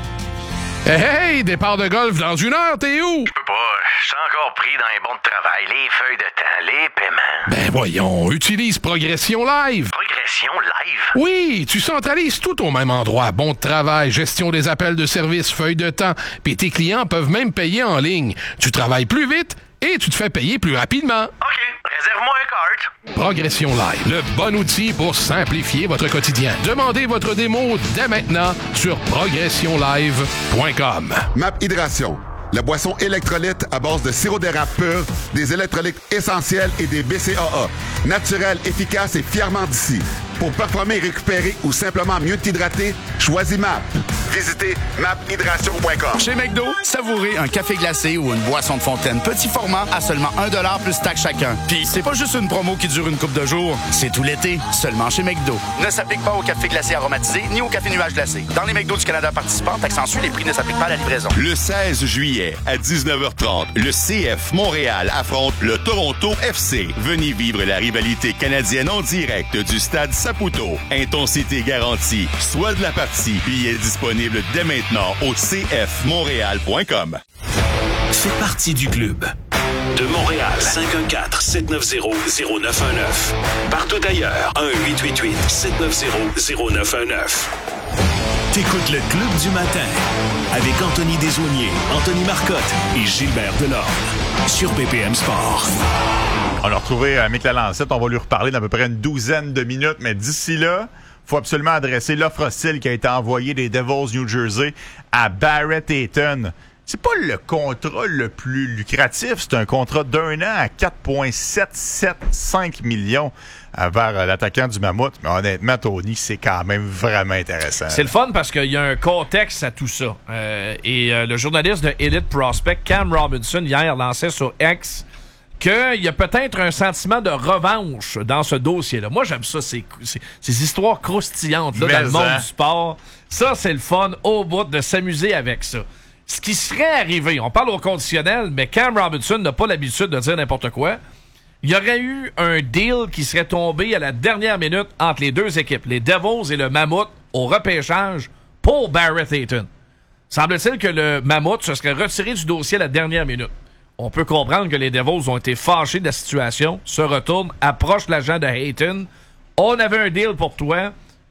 Hey, hey, départ de golf dans une heure, t'es où? Je peux pas, je suis encore pris dans les bons de travail, les feuilles de temps, les paiements. Ben voyons, utilise Progression Live. Progression Live? Oui, tu centralises tout au même endroit. Bon de travail, gestion des appels de service, feuilles de temps, puis tes clients peuvent même payer en ligne. Tu travailles plus vite et tu te fais payer plus rapidement. OK, réserve-moi un cart. Progression Live, le bon outil pour simplifier votre quotidien. Demandez votre démo dès maintenant sur progression live point com. Map Hydration, la boisson électrolyte à base de sirop d'érable pur, des électrolytes essentiels et des B C A A. Naturel, efficace et fièrement d'ici. Pour performer et récupérer ou simplement mieux t'hydrater, choisis M A P. Visitez map hydration point com. Chez McDo, savourez un café glacé ou une boisson de fontaine petit format à seulement un dollar plus taxe chacun. Puis c'est pas juste une promo qui dure une couple de jours, c'est tout l'été, seulement chez McDo. Ne s'applique pas au café glacé aromatisé ni au café nuage glacé. Dans les McDo du Canada participants, taxes les prix ne s'appliquent pas à la livraison. Le seize juillet à dix-neuf heures trente, le C F Montréal affronte le Toronto F C. Venez vivre la rivalité canadienne en direct du stade Saputo. Intensité garantie. Soit de la partie. Billets disponibles dès maintenant au c f montréal point com. Fais partie du club. De Montréal, cinq un quatre, sept neuf zéro, zéro neuf un neuf. Partout ailleurs, un huit huit huit, sept neuf zéro, zéro neuf un neuf. T'écoutes le Club du matin avec Anthony Desaulniers, Anthony Marcotte et Gilbert Delorme sur B P M Sport. On a retrouvé euh, Mick Lalancette. On va lui reparler d'à peu près une douzaine de minutes, mais d'ici là, faut absolument adresser l'offre hostile qui a été envoyée des Devils New Jersey à Barrett Hayton. C'est pas le contrat le plus lucratif. C'est un contrat d'un an à quatre virgule sept sept cinq millions vers l'attaquant du Mammouth. Mais honnêtement, Tony, c'est quand même vraiment intéressant. C'est le fun parce qu'il y a un contexte à tout ça. Euh, et euh, le journaliste de Elite Prospect, Cam Robinson, hier, lançait sur X qu'il y a peut-être un sentiment de revanche dans ce dossier-là. Moi, j'aime ça, ces, ces, ces histoires croustillantes là, dans le monde hein? du sport. Ça, c'est le fun au bout de s'amuser avec ça. Ce qui serait arrivé, on parle au conditionnel, mais Cam Robinson n'a pas l'habitude de dire n'importe quoi. Il y aurait eu un deal qui serait tombé à la dernière minute entre les deux équipes, les Devils et le Mammouth, au repêchage pour Barrett Hayton. Semble-t-il que le Mammouth se serait retiré du dossier à la dernière minute. On peut comprendre que les Devils ont été fâchés de la situation, se retournent, approchent l'agent de Hayton. On avait un deal pour toi.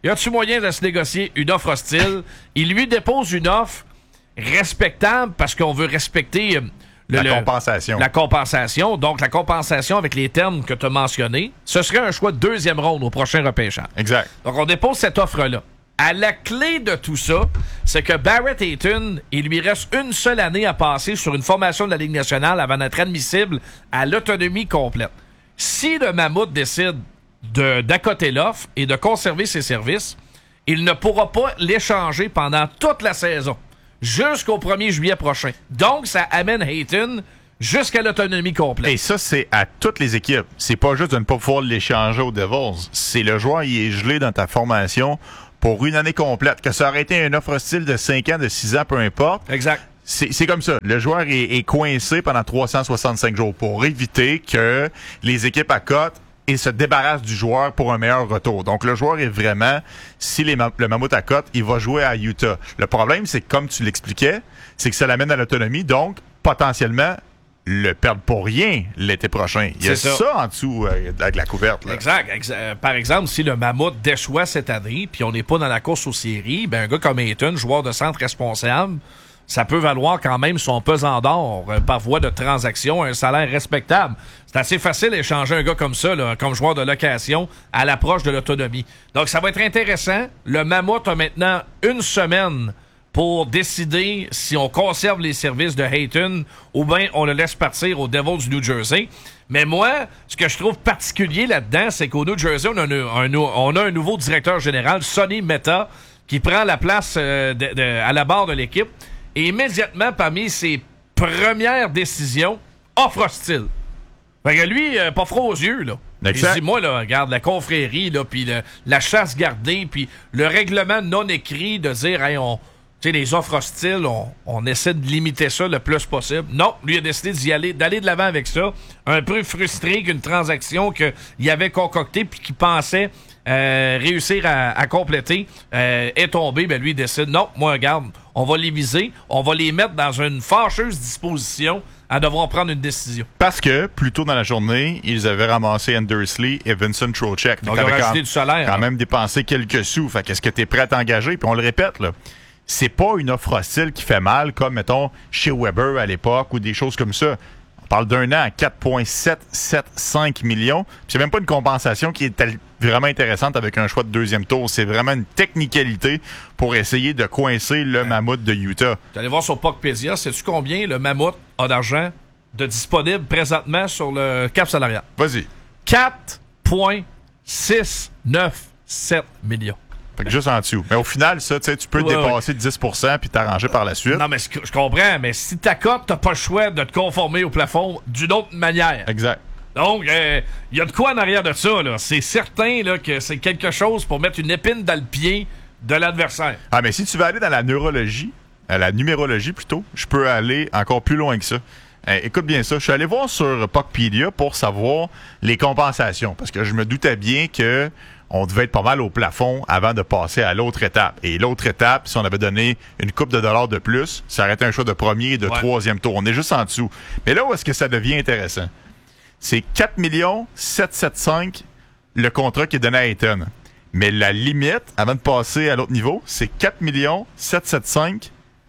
y a-tu moyen de se négocier une offre hostile? Il lui dépose une offre respectable parce qu'on veut respecter... Euh, Le, la le, compensation. La compensation. Donc, la compensation avec les termes que tu as mentionnés, ce serait un choix de deuxième ronde au prochain repêchage. Exact. Donc, on dépose cette offre-là. À la clé de tout ça, c'est que Barrett Hayton, il lui reste une seule année à passer sur une formation de la Ligue nationale avant d'être admissible à l'autonomie complète. Si le Mammouth décide de, d'accoter l'offre et de conserver ses services, il ne pourra pas l'échanger pendant toute la saison. Jusqu'au premier juillet prochain. Donc, ça amène Hayton jusqu'à l'autonomie complète. Et ça, c'est à toutes les équipes. C'est pas juste de ne pas pouvoir l'échanger aux Devils. C'est le joueur, il est gelé dans ta formation pour une année complète. Que ça aurait été une offre hostile de cinq ans, de six ans, peu importe. Exact. C'est, c'est comme ça. Le joueur est, est coincé pendant trois cent soixante-cinq jours pour éviter que les équipes accotent et se débarrasse du joueur pour un meilleur retour. Donc, le joueur est vraiment, si les, le Mammouth accote, il va jouer à Utah. Le problème, c'est que, comme tu l'expliquais, c'est que ça l'amène à l'autonomie, donc, potentiellement, le perdre pour rien l'été prochain. Il y a c'est ça. ça en dessous euh, avec la couverte. Là. Exact. Exa- par exemple, si le Mammouth déçoit cette année, puis on n'est pas dans la course aux séries, ben un gars comme Hayton, joueur de centre responsable, ça peut valoir quand même son pesant d'or euh, par voie de transaction, un salaire respectable. C'est assez facile d'échanger un gars comme ça, là, comme joueur de location, à l'approche de l'autonomie. Donc, ça va être intéressant. Le Mammouth a maintenant une semaine pour décider si on conserve les services de Hayton ou bien on le laisse partir aux Devils du New Jersey. Mais moi, ce que je trouve particulier là-dedans, c'est qu'au New Jersey, on a un, un, on a un nouveau directeur général, Sonny Mehta, qui prend la place euh, de, de, à la barre de l'équipe. Et immédiatement, parmi ses premières décisions, offre hostile. Fait que lui, euh, pas froid aux yeux, là. Exact. Il dit, moi, là, regarde, la confrérie, là, puis le, la chasse gardée, puis le règlement non écrit de dire, hey, on, tu sais, les offres hostiles, on, on essaie de limiter ça le plus possible. Non, lui a décidé d'y aller, d'aller de l'avant avec ça. Un peu frustré qu'une transaction qu'il avait concoctée puis qu'il pensait euh, réussir à, à compléter euh, est tombée. Ben lui, il décide, non, moi, regarde, on va les viser, on va les mettre dans une fâcheuse disposition à devoir prendre une décision. Parce que, plus tôt dans la journée, ils avaient ramassé Andersley et Vincent Trocheck. Donc, ils ont rajouté du salaire. Quand hein. même dépensé quelques sous. Fait qu'est-ce que tu es prêt à t'engager? Puis on le répète, là. C'est pas une offre hostile qui fait mal, comme, mettons, chez Weber à l'époque ou des choses comme ça. On parle d'un an à quatre virgule sept sept cinq millions. Puis c'est même pas une compensation qui est vraiment intéressante avec un choix de deuxième tour. C'est vraiment une technicalité pour essayer de coincer le Mammouth de Utah. Tu allais voir sur Puckpedia, sais-tu combien le Mammouth a d'argent de disponible présentement sur le cap salarial? Vas-y. quatre virgule six neuf sept millions. Fait que juste en dessous. Mais au final, ça, tu sais, tu peux ouais, dépasser ouais. de dix pour cent puis t'arranger par la suite. Non, mais je comprends, mais si t'accotes, t'as pas le choix de te conformer au plafond d'une autre manière. Exact. Donc, il euh, y a de quoi en arrière de ça, là. C'est certain là, que c'est quelque chose pour mettre une épine dans le pied de l'adversaire. Ah, mais si tu veux aller dans la neurologie, à la numérologie plutôt, je peux aller encore plus loin que ça. Euh, écoute bien ça, je suis allé voir sur Puckpedia pour savoir les compensations, parce que je me doutais bien que on devait être pas mal au plafond avant de passer à l'autre étape. Et l'autre étape, si on avait donné une coupe de dollars de plus, ça aurait été un choix de premier et de ouais. troisième tour. On est juste en dessous. Mais là où est-ce que ça devient intéressant? C'est quatre millions sept cent soixante-cinq le contrat qui est donné à Hayton. Mais la limite, avant de passer à l'autre niveau, c'est quatre millions sept cent soixante-cinq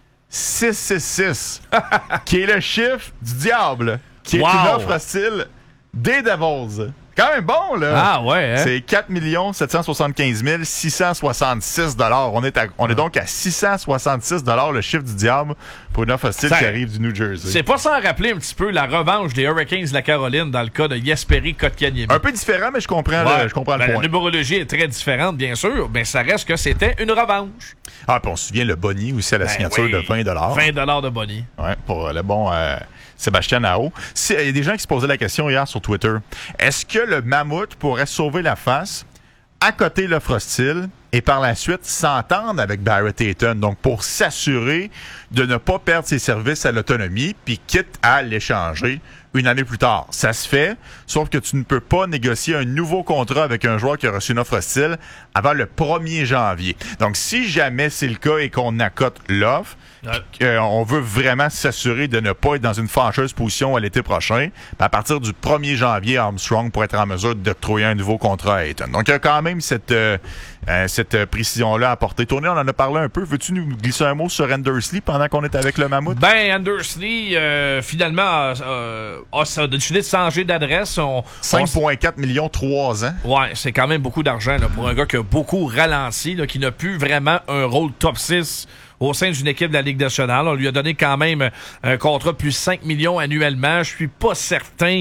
six cent soixante-six, qui est le chiffre du diable, qui wow. est une offre hostile des Devils. Quand même bon, là. Ah, ouais, hein? C'est quatre millions sept cent soixante-quinze mille six cent soixante-six dollars. On est, à, on est donc à six cent soixante-six dollars le chiffre du diable pour une offre hostile qui arrive du New Jersey. C'est pas sans rappeler un petit peu la revanche des Hurricanes de la Caroline dans le cas de Jesperi Kotkaniemi. Un peu différent, mais je comprends, ouais. le, je comprends ben, le point. La numérologie est très différente, bien sûr, mais ça reste que c'était une revanche. Ah, puis on se souvient le Bonnie aussi à la ben signature oui. de vingt dollars. vingt dollars de Bonnie. Ouais, pour le bon euh, Sébastien Aho. Il y a des gens qui se posaient la question hier sur Twitter. Est-ce que le Mammouth pourrait sauver la face, accoter l'offre hostile et par la suite s'entendre avec Barrett Hayton, donc pour s'assurer de ne pas perdre ses services à l'autonomie, puis quitte à l'échanger une année plus tard. Ça se fait, sauf que tu ne peux pas négocier un nouveau contrat avec un joueur qui a reçu une offre hostile avant le premier janvier. Donc, si jamais c'est le cas et qu'on accote l'offre, euh, on veut vraiment s'assurer de ne pas être dans une fâcheuse position à l'été prochain, à partir du premier janvier, Armstrong pourrait être en mesure d'octroyer un nouveau contrat à Ayton. Donc, il y a quand même cette, euh, euh, cette précision-là à apporter. Tony, on en a parlé un peu. Veux-tu nous glisser un mot sur Andersley pendant qu'on est avec le Mammouth? Ben, Andersley, euh, finalement, euh, a décidé de changer d'adresse. On, cinq virgule quatre millions, trois ans. Ouais, c'est quand même beaucoup d'argent là, pour un gars qui a beaucoup ralenti, là, qui n'a plus vraiment un rôle top six au sein d'une équipe de la Ligue nationale. On lui a donné quand même un contrat de plus cinq millions annuellement. Je suis pas certain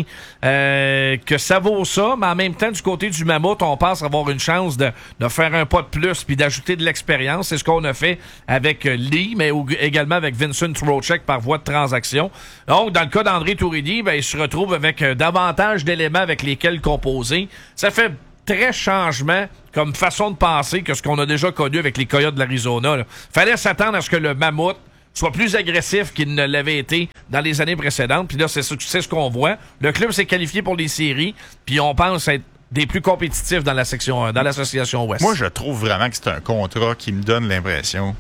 euh, que ça vaut ça, mais en même temps, du côté du Mammouth, on pense avoir une chance de, de faire un pas de plus puis d'ajouter de l'expérience. C'est ce qu'on a fait avec Lee, mais également avec Vincent Trocheck par voie de transaction. Donc, dans le cas d'André Tourigny, ben, il se retrouve avec davantage d'éléments avec lesquels composer. Ça fait très changement comme façon de penser que ce qu'on a déjà connu avec les Coyotes de l'Arizona. Là. Fallait s'attendre à ce que le Mammouth soit plus agressif qu'il ne l'avait été dans les années précédentes. Puis là, c'est ce, c'est ce qu'on voit. Le club s'est qualifié pour les séries, puis on pense être des plus compétitifs dans la section dans l'association Ouest. Moi, je trouve vraiment que c'est un contrat qui me donne l'impression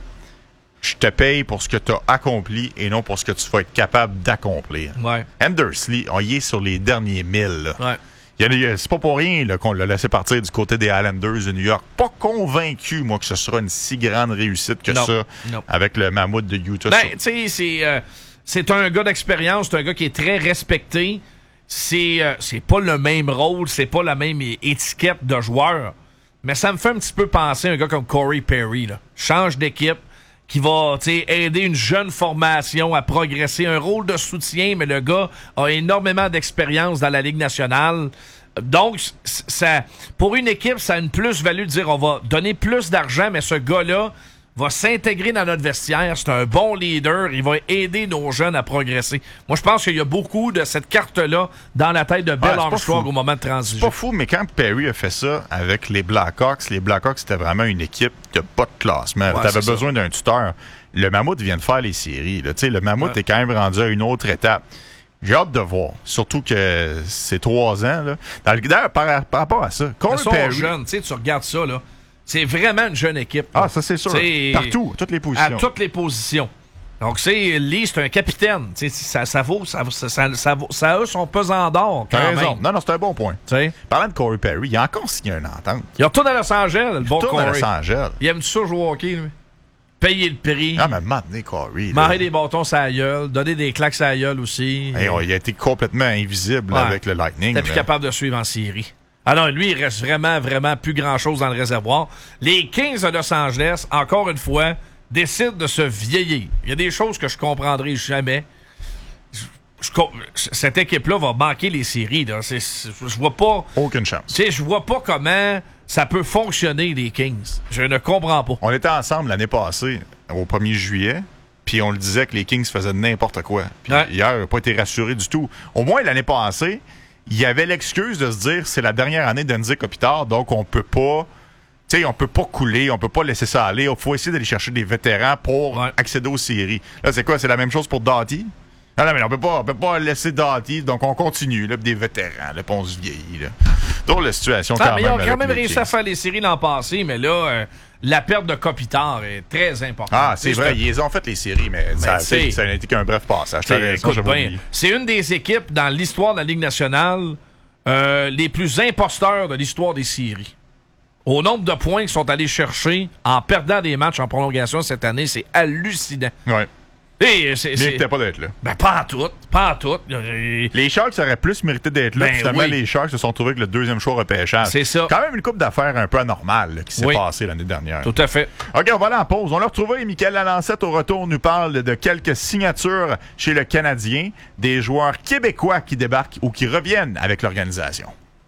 je te paye pour ce que tu as accompli et non pour ce que tu vas être capable d'accomplir. Ouais. Andersley, on y est sur les derniers mille. Là. Ouais. C'est pas pour rien là, qu'on l'a laissé partir du côté des Islanders de New York. Pas convaincu, moi, que ce sera une si grande réussite que non, ça non. avec le Mammouth de Utah. Ben, tu sais, c'est, euh, c'est un gars d'expérience, c'est un gars qui est très respecté. C'est, euh, c'est pas le même rôle, c'est pas la même étiquette de joueur. Mais ça me fait un petit peu penser à un gars comme Corey Perry. Là. Change d'équipe, qui va aider une jeune formation à progresser. Un rôle de soutien, mais le gars a énormément d'expérience dans la Ligue nationale. Donc, ça, pour une équipe, ça a une plus-value de dire on va donner plus d'argent, mais ce gars-là va s'intégrer dans notre vestiaire. C'est un bon leader. Il va aider nos jeunes à progresser. Moi, je pense qu'il y a beaucoup de cette carte-là dans la tête de Bill ouais, Armstrong au moment de transiger. C'est pas fou, mais quand Perry a fait ça avec les Blackhawks, les Blackhawks, c'était vraiment une équipe de pas de classement. Ouais, t'avais besoin ça. d'un tuteur. Le Mammouth vient de faire les séries. Là. Le Mammouth ouais. est quand même rendu à une autre étape. J'ai hâte de voir. Surtout que c'est trois ans. Là. D'ailleurs, par, par rapport à ça, Corey Perry... jeune, tu regardes ça, là. C'est vraiment une jeune équipe. Ah, ça, c'est sûr. T'sais, partout, à toutes les positions. À toutes les positions. Donc, c'est Lee, c'est un capitaine. Ça, ça vaut, ça, ça, ça, ça, ça a son pesant d'or. T'as raison. Non, non, c'est un bon point. T'sais? Parlant de Corey Perry, il a encore signé une entente. Il retourne à Los Angeles, le bon Corey. Il retourne à Los Angeles. Il aime ça jouer au hockey, lui. Payer le prix. Ah, mais maintenant, Corey. Marrer des bâtons sur la gueule, donner des claques sur la gueule aussi. Hey, il a été complètement invisible ouais. avec le Lightning. T'es plus capable de suivre en série. Ah non, lui, il reste vraiment, vraiment plus grand-chose dans le réservoir. Les Kings de Los Angeles, encore une fois, décident de se vieillir. Il y a des choses que je comprendrai jamais. Je, je, cette équipe-là va manquer les séries. Là. C'est, c'est, je vois pas... Aucune chance. Tu sais, je vois pas comment ça peut fonctionner, les Kings. Je ne comprends pas. On était ensemble l'année passée, au premier juillet, puis on le disait que les Kings faisaient n'importe quoi. Puis ouais. hier, il n'a pas été rassuré du tout. Au moins, l'année passée... il y avait l'excuse de se dire c'est la dernière année d'Anze Kopitar, donc on peut pas tu sais, on peut pas couler, on peut pas laisser ça aller. Il faut essayer d'aller chercher des vétérans pour ouais. accéder aux séries. Là, c'est quoi? C'est la même chose pour Doughty? Non, non, mais on peut pas, on peut pas laisser Doughty, donc on continue, là, des vétérans, là, puis on se vieillit, là. Drôle de situation ah, quand mais même. Ils ont quand même réussi à faire les séries l'an passé, mais là, euh, la perte de Kopitar est très importante. Ah, c'est vrai, ils ont fait les séries, mais, mais ça, c'est, ça n'a été qu'un bref passage. Écoute, ben, c'est une des équipes dans l'histoire de la Ligue nationale euh, les plus imposteurs de l'histoire des séries. Au nombre de points qu'ils sont allés chercher en perdant des matchs en prolongation cette année, c'est hallucinant. Ouais. Et c'est, c'est... méritait pas d'être là. Ben, pas en tout. Pas en tout. Les Sharks auraient plus mérité d'être là. Ben, finalement, oui. les Sharks se sont trouvés avec le deuxième choix repêchage. C'est ça. Quand même une couple d'affaires un peu anormale là, qui s'est oui. passée l'année dernière. Tout à fait. OK, on va aller en pause. On l'a retrouvé. Michael Lalancette, au retour, nous parle de quelques signatures chez le Canadien, des joueurs québécois qui débarquent ou qui reviennent avec l'organisation.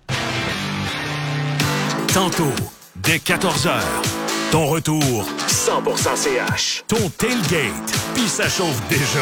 Tantôt, dès quatorze heures, ton retour cent pour cent C H. Ton tailgate, puis ça chauffe déjà.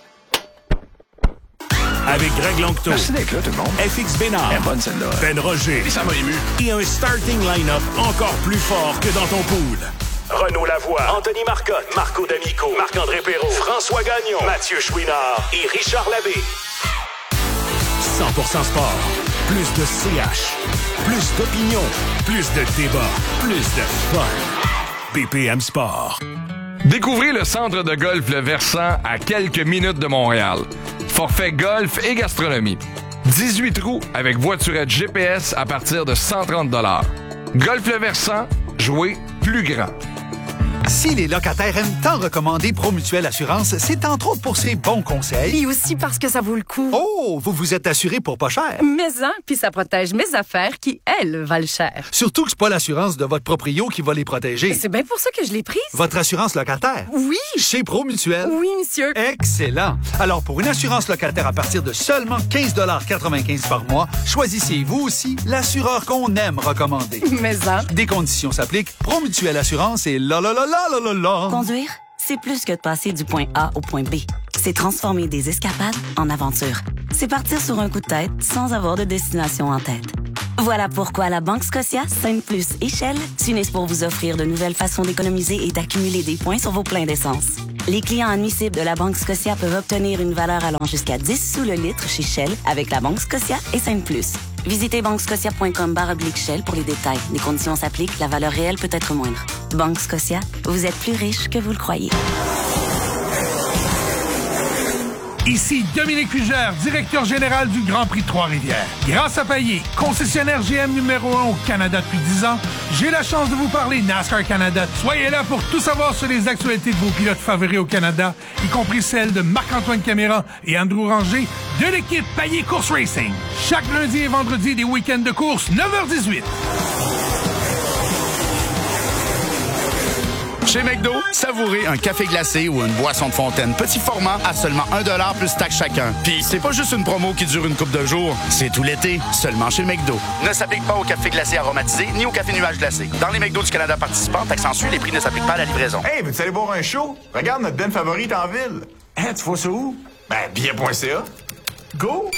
Avec Greg Longto, merci d'être là, tout le monde. F X Bénard, elle est bonne celle-là. Ben Roger, et ça m'a ému. Et un starting line-up encore plus fort que dans ton pool. Renaud Lavoie, Anthony Marcotte, Marco D'Amico, Marc-André Perrault, François Gagnon, Mathieu Chouinard et Richard Labbé. cent pour cent sport. Plus de C H. Plus d'opinion. Plus de débat. Plus de fun. B P M Sport. Découvrez le centre de golf Le Versant à quelques minutes de Montréal. Forfait golf et gastronomie. dix-huit trous avec voiturette G P S à partir de cent trente dollars. Golf Le Versant, jouez plus grand. Si les locataires aiment tant recommander Promutuelle Assurance, c'est entre autres pour ses bons conseils. Et aussi parce que ça vaut le coup. Oh, vous vous êtes assuré pour pas cher. Mais hein, puis ça protège mes affaires qui, elles, valent cher. Surtout que c'est pas l'assurance de votre proprio qui va les protéger. C'est bien pour ça que je l'ai prise. Votre assurance locataire? Oui. Chez Promutuelle? Oui, monsieur. Excellent. Alors, pour une assurance locataire à partir de seulement quinze quatre-vingt-quinze par mois, choisissez vous aussi l'assureur qu'on aime recommander. Mais hein. Des conditions s'appliquent. Promutuelle Assurance et là, là, là, là. Conduire, c'est plus que de passer du point A au point B. C'est transformer des escapades en aventures. C'est partir sur un coup de tête sans avoir de destination en tête. Voilà pourquoi la Banque Scotia, Sainte Plus et Shell s'unissent pour vous offrir de nouvelles façons d'économiser et d'accumuler des points sur vos pleins d'essence. Les clients admissibles de la Banque Scotia peuvent obtenir une valeur allant jusqu'à dix sous le litre chez Shell avec la Banque Scotia et Sainte Plus. Visitez banquescotia point com barre oblique Shell pour les détails. Les conditions s'appliquent, la valeur réelle peut être moindre. Banque Scotia, vous êtes plus riche que vous le croyez. Ici Dominique Fugère, directeur général du Grand Prix de Trois-Rivières. Grâce à Payet, concessionnaire G M numéro un au Canada depuis dix ans, j'ai la chance de vous parler NASCAR Canada. Soyez là pour tout savoir sur les actualités de vos pilotes favoris au Canada, y compris celles de Marc-Antoine Caméra et Andrew Ranger de l'équipe Payet Course Racing. Chaque lundi et vendredi des week-ends de course, neuf heures dix-huit. Chez McDo, savourez un café glacé ou une boisson de fontaine petit format à seulement un dollar plus taxe chacun. Puis c'est pas juste une promo qui dure une couple de jours, c'est tout l'été, seulement chez McDo. Ne s'applique pas au café glacé aromatisé ni au café nuage glacé. Dans les McDo du Canada participants, taxe les prix ne s'appliquent pas à la livraison. Hey, veux-tu aller boire un show? Regarde notre Ben favorite en ville. Hein, tu vois ça où? Ben, billet point C A. Go!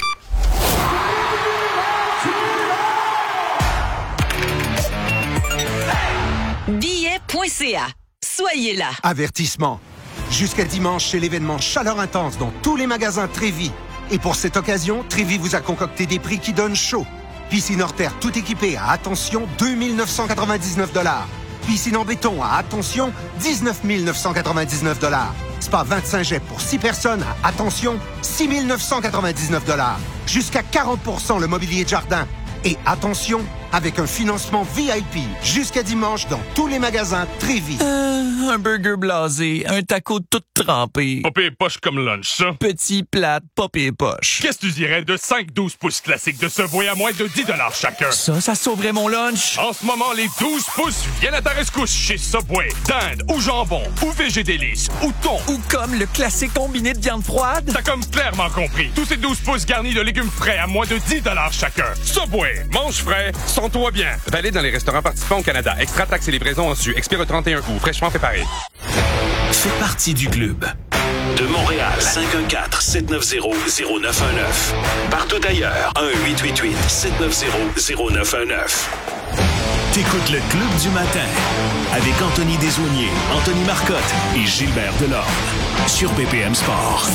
billet point C A. Soyez là. Avertissement. Jusqu'à dimanche, c'est l'événement Chaleur Intense dans tous les magasins Trévi. Et pour cette occasion, Trévi vous a concocté des prix qui donnent chaud. Piscine hors terre tout équipée à, attention, deux mille neuf cent quatre-vingt-dix-neuf dollars. Piscine en béton à, attention, dix-neuf mille neuf cent quatre-vingt-dix-neuf dollars. Spa vingt-cinq jets pour six personnes à, attention, six mille neuf cent quatre-vingt-dix-neuf dollars. Jusqu'à quarante pour cent le mobilier de jardin. Et attention, avec un financement V I P jusqu'à dimanche dans tous les magasins Trévi. Euh, un burger blasé, un taco tout trempé. Pas pire poche comme lunch, ça. Petit, plate, pas pire poche. Qu'est-ce que tu dirais de cinq douze pouces classiques de Subway à moins de dix dollars chacun? Ça, ça sauverait mon lunch. En ce moment, les douze pouces viennent à ta rescousse chez Subway. Dinde ou jambon, ou végé délice, ou thon. Ou comme le classique combiné de viande froide. T'as comme clairement compris. Tous ces douze pouces garnis de légumes frais à moins de dix dollars chacun. Subway, mange frais, sens-toi bien. Valide dans les restaurants participants au Canada. Extra taxes et livraison en su. Expire le trente et un août. Fraîchement préparé. Fais partie du club. De Montréal, cinq un quatre, sept neuf zéro, zéro neuf un neuf. Partout ailleurs, un huit huit huit, sept neuf zéro, zéro neuf un neuf. T'écoutes le Club du matin avec Anthony Desaulniers, Anthony Marcotte et Gilbert Delorme sur B P M Sport.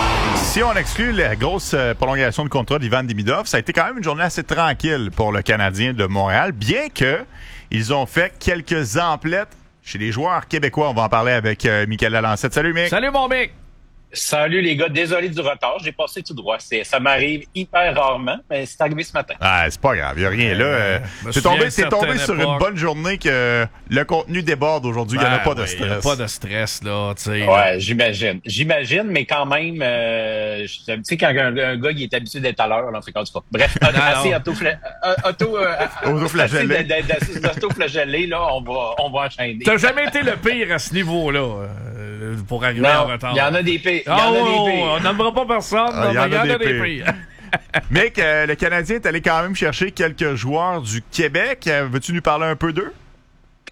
Si on exclut la grosse prolongation de contrat d'Ivan Demidov, ça a été quand même une journée assez tranquille pour le Canadien de Montréal, bien que ils ont fait quelques emplettes chez les joueurs québécois. On va en parler avec euh, Michael Lalancette. Salut, Mick. Salut, mon Mick. Salut les gars, désolé du retard, j'ai passé tout droit. C'est, ça m'arrive hyper rarement, mais c'est arrivé ce matin. Ah, c'est pas grave, il n'y a rien là. Euh, t'es tombé, t'es tombé sur une bonne journée que le contenu déborde aujourd'hui, il n'y en a pas de stress. Il n'y a pas de stress, là, tu sais. Ouais, j'imagine. J'imagine, mais quand même, euh, tu sais, quand un, un gars il est habitué d'être à l'heure, là, c'est quand tu pas. Bref, assez autoflagellé, auto, autoflagellé. Autoflagellé, là, on va, on va enchaîner. T'as jamais été le pire à ce niveau-là, euh, pour arriver non, en retard. Il y en a des pires. Oh, oh, on n'aimera pas personne, ah, il y en a, y en des, a des pires. pires. Mec, euh, le Canadien est allé quand même chercher quelques joueurs du Québec. Euh, veux-tu nous parler un peu d'eux?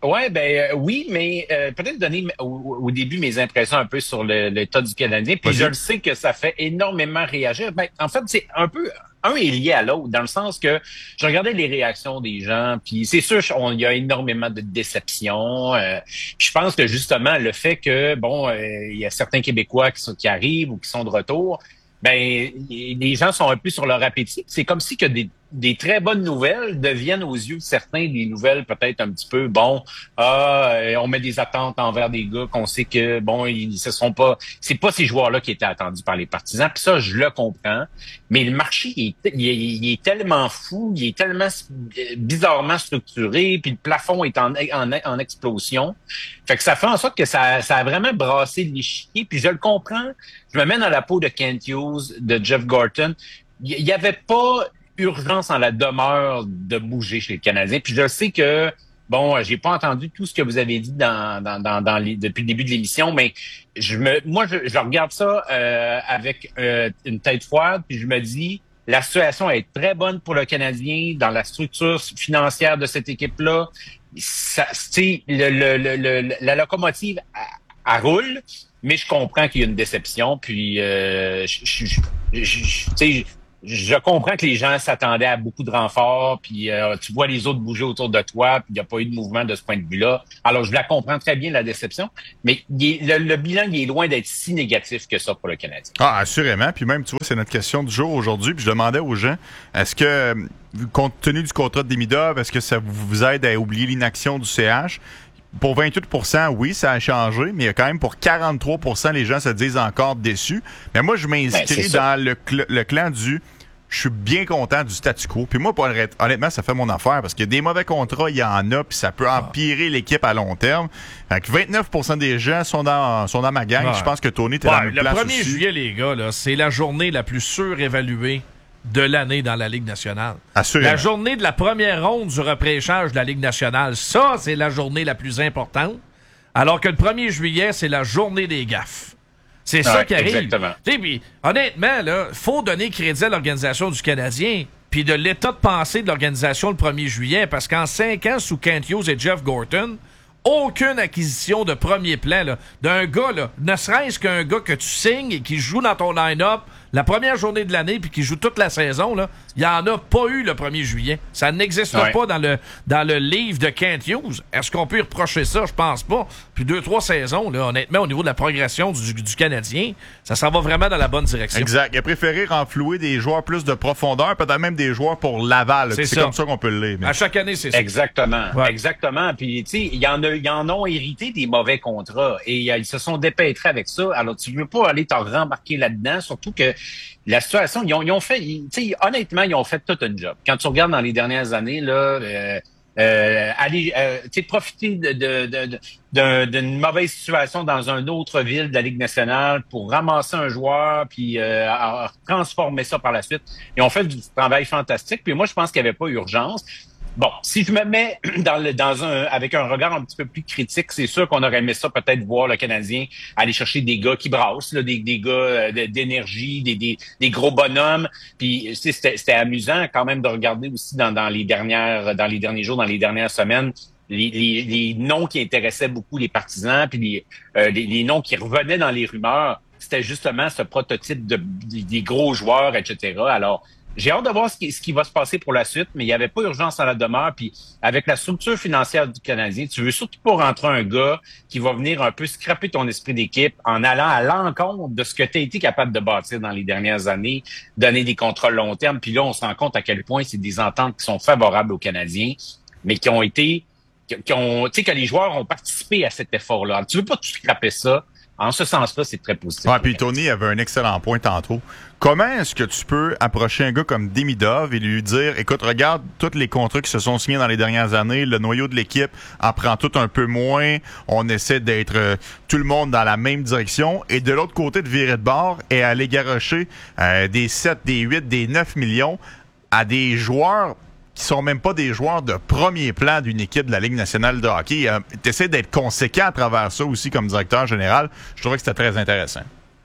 Ouais, ben euh, oui, mais euh, peut-être donner au, au début mes impressions un peu sur le, l'état du Canadien. Puis je le sais que ça fait énormément réagir. Ben, en fait, c'est un peu un est lié à l'autre, dans le sens que je regardais les réactions des gens, puis c'est sûr il y a énormément de déception. Euh, je pense que justement le fait que bon, il euh, y a certains Québécois qui, sont, qui arrivent ou qui sont de retour, ben les gens sont un peu sur leur appétit. C'est comme si que des des très bonnes nouvelles deviennent aux yeux de certains des nouvelles peut-être un petit peu bon ah on met des attentes envers des gars qu'on sait que bon ils se sont pas c'est pas ces joueurs-là qui étaient attendus par les partisans, puis ça je le comprends, mais le marché il est, il est, il est tellement fou, il est tellement bizarrement structuré, puis le plafond est en, en, en explosion, fait que ça fait en sorte que ça, ça a vraiment brassé l'échiquier, puis je le comprends. Je me mets dans la peau de Kent Hughes, de Jeff Gorton. Il y avait pas urgence en la demeure de bouger chez le Canadien. Puis je sais que, bon, j'ai pas entendu tout ce que vous avez dit dans, dans, dans, dans les, depuis le début de l'émission, mais je me, moi, je, je regarde ça euh, avec euh, une tête froide, puis je me dis, la situation est très bonne pour le Canadien dans la structure financière de cette équipe-là. Ça, tu sais, le, le, le, le, la locomotive, elle, elle roule, mais je comprends qu'il y a une déception, puis euh, je, je, je, je, tu sais, je comprends que les gens s'attendaient à beaucoup de renforts, puis euh, tu vois les autres bouger autour de toi, puis il n'y a pas eu de mouvement de ce point de vue-là. Alors, je la comprends très bien, la déception, mais il est, le, le bilan il est loin d'être si négatif que ça pour le Canadien. Ah, assurément. Puis même, tu vois, c'est notre question du jour aujourd'hui, puis je demandais aux gens, est-ce que, compte tenu du contrat de Demidov, est-ce que ça vous aide à oublier l'inaction du C H? Pour vingt-huit pour cent, oui, ça a changé, mais il y a quand même pour quarante-trois pour cent, les gens se disent encore déçus. Mais moi, je m'inscris ben, dans le, cl- le clan du « je suis bien content du statu quo ». Puis moi, pour, honnêtement, ça fait mon affaire parce qu'il y a des mauvais contrats, il y en a, puis ça peut empirer l'équipe à long terme. Fait que vingt-neuf pour cent des gens sont dans, sont dans ma gang. Ouais. Je pense que Tony, t'es ouais, dans la même place aussi. Le premier juillet, les gars, là, c'est la journée la plus surévaluée de l'année dans la Ligue nationale. Assurément. La journée de la première ronde du repêchage de la Ligue nationale, ça, c'est la journée la plus importante. Alors que le premier juillet, c'est la journée des gaffes. C'est ça ouais, qui arrive. Exactement. Pis, honnêtement, là, faut donner crédit à l'organisation du Canadien puis de l'état de pensée de l'organisation le premier juillet, parce qu'en cinq ans, sous Kent Hughes et Jeff Gorton, aucune acquisition de premier plan là, d'un gars, là, ne serait-ce qu'un gars que tu signes et qui joue dans ton line-up la première journée de l'année puis qui joue toute la saison, là, il n'y en a pas eu le premier juillet. Ça n'existe ouais. pas dans le dans le livre de Kent Hughes. Est-ce qu'on peut y reprocher ça? Je pense pas. Puis deux, trois saisons, là, honnêtement, au niveau de la progression du, du Canadien, ça s'en va vraiment dans la bonne direction. Exact. Il a préféré renflouer des joueurs plus de profondeur, peut-être même des joueurs pour Laval. C'est, c'est comme ça qu'on peut le lire. Mais... À chaque année, c'est ça. Exactement. Ouais. Exactement. Puis, tu sais, il y en a, il y en ont hérité des mauvais contrats et euh, ils se sont dépêtrés avec ça. Alors, tu veux pas aller t'en rembarquer là-dedans, surtout que la situation, ils ont, ils ont fait, tu sais, honnêtement, ils ont fait tout un job. Quand tu regardes dans les dernières années, là, euh, euh, aller, euh, tu sais, profiter de, de, de, de, d'une mauvaise situation dans une autre ville de la Ligue nationale pour ramasser un joueur puis euh, transformer ça par la suite. Ils ont fait du travail fantastique. Puis moi, je pense qu'il n'y avait pas urgence. Bon, si je me mets dans le, dans un, avec un regard un petit peu plus critique, c'est sûr qu'on aurait aimé ça peut-être voir le Canadien aller chercher des gars qui brassent, là, des, des gars d'énergie, des, des, des gros bonhommes. Puis c'était, c'était amusant quand même de regarder aussi dans, dans les dernières, dans les derniers jours, dans les dernières semaines, les, les, les noms qui intéressaient beaucoup les partisans, puis les, euh, les, les noms qui revenaient dans les rumeurs. C'était justement ce prototype de, des gros joueurs, et cetera. Alors, j'ai hâte de voir ce qui, ce qui va se passer pour la suite, mais il n'y avait pas urgence à la demeure. Puis avec la structure financière du Canadien, tu veux surtout pas rentrer un gars qui va venir un peu scraper ton esprit d'équipe en allant à l'encontre de ce que tu as été capable de bâtir dans les dernières années, donner des contrats long terme. Puis là, on se rend compte à quel point c'est des ententes qui sont favorables aux Canadiens, mais qui ont été, qui, qui ont, tu sais, que les joueurs ont participé à cet effort-là. Alors, tu veux pas tout scraper ça. En ce sens-là, c'est très positif. Ouais, puis Tony avait un excellent point tantôt. Comment est-ce que tu peux approcher un gars comme Demidov et lui dire, écoute, regarde tous les contrats qui se sont signés dans les dernières années, le noyau de l'équipe en prend tout un peu moins, on essaie d'être euh, tout le monde dans la même direction, et de l'autre côté de virer de bord et aller garrocher euh, des sept, des huit, des neuf millions à des joueurs qui sont même pas des joueurs de premier plan d'une équipe de la Ligue nationale de hockey. Euh, tu essaies d'être conséquent à travers ça aussi comme directeur général. Je trouvais que c'était très intéressant.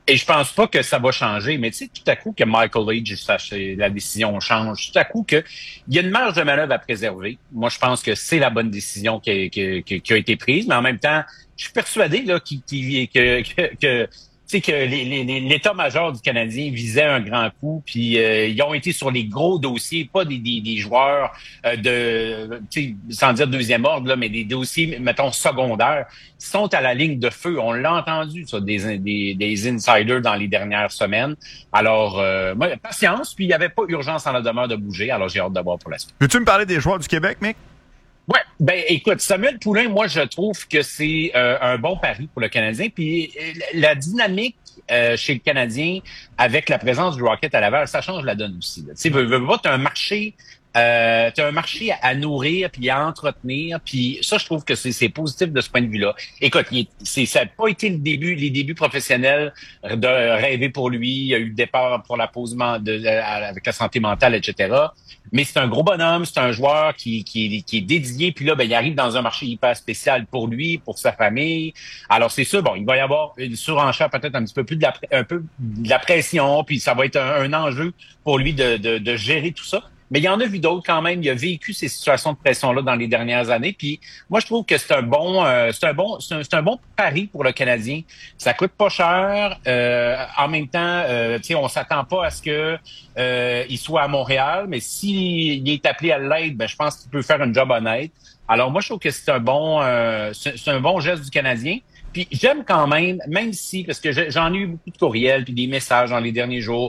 Et je pense pas que ça va changer, mais tu sais, tout à coup que Michael Leach, la décision change, tout à coup que il y a une marge de manœuvre à préserver. Moi, je pense que c'est la bonne décision qui a, qui, qui, qui a été prise, mais en même temps, je suis persuadé là qu'il, qu'il, que, que, que tu sais que les, les, l'état-major du Canadien visait un grand coup, puis euh, ils ont été sur les gros dossiers, pas des, des, des joueurs euh, de, tu sais, sans dire deuxième ordre, là, mais des dossiers, mettons, secondaires, qui sont à la ligne de feu. On l'a entendu, ça, des, des, des insiders dans les dernières semaines. Alors, euh, moi, patience, puis il n'y avait pas urgence en la demeure de bouger, alors j'ai hâte de voir pour la suite. Veux-tu me parler des joueurs du Québec, Mick? Ouais, ben écoute, Samuel Poulin, moi je trouve que c'est euh, un bon pari pour le Canadien. Puis euh, la dynamique euh, chez le Canadien avec la présence du Rocket à Laval, ça change la donne aussi. Tu sais, veux, veux pas, t'as un marché, euh, t'as un marché à, à nourrir puis à entretenir. Puis ça, je trouve que c'est, c'est positif de ce point de vue-là. Écoute, il, c'est, ça n'a pas été le début, les débuts professionnels de rêver pour lui. Il y a eu le départ pour la pause de, de, avec la santé mentale, et cetera. Mais c'est un gros bonhomme, c'est un joueur qui, qui, qui est dédié. Puis là, ben, il arrive dans un marché hyper spécial pour lui, pour sa famille. Alors c'est sûr, bon, il va y avoir une surenchère, peut-être un petit peu plus de la, un peu de la pression, puis ça va être un, un enjeu pour lui de, de, de gérer tout ça. Mais il y en a vu d'autres quand même. Il a vécu ces situations de pression-là dans les dernières années. Puis moi, je trouve que c'est un bon, euh, c'est un bon, c'est un, c'est un bon pari pour le Canadien. Ça coûte pas cher. Euh, en même temps, euh, tu sais, on s'attend pas à ce que euh, il soit à Montréal, mais s'il est appelé à l'aide, ben je pense qu'il peut faire un job honnête. Alors moi, je trouve que c'est un bon, euh, c'est, c'est un bon geste du Canadien. Puis j'aime quand même, même si, parce que j'en ai eu beaucoup de courriels puis des messages dans les derniers jours,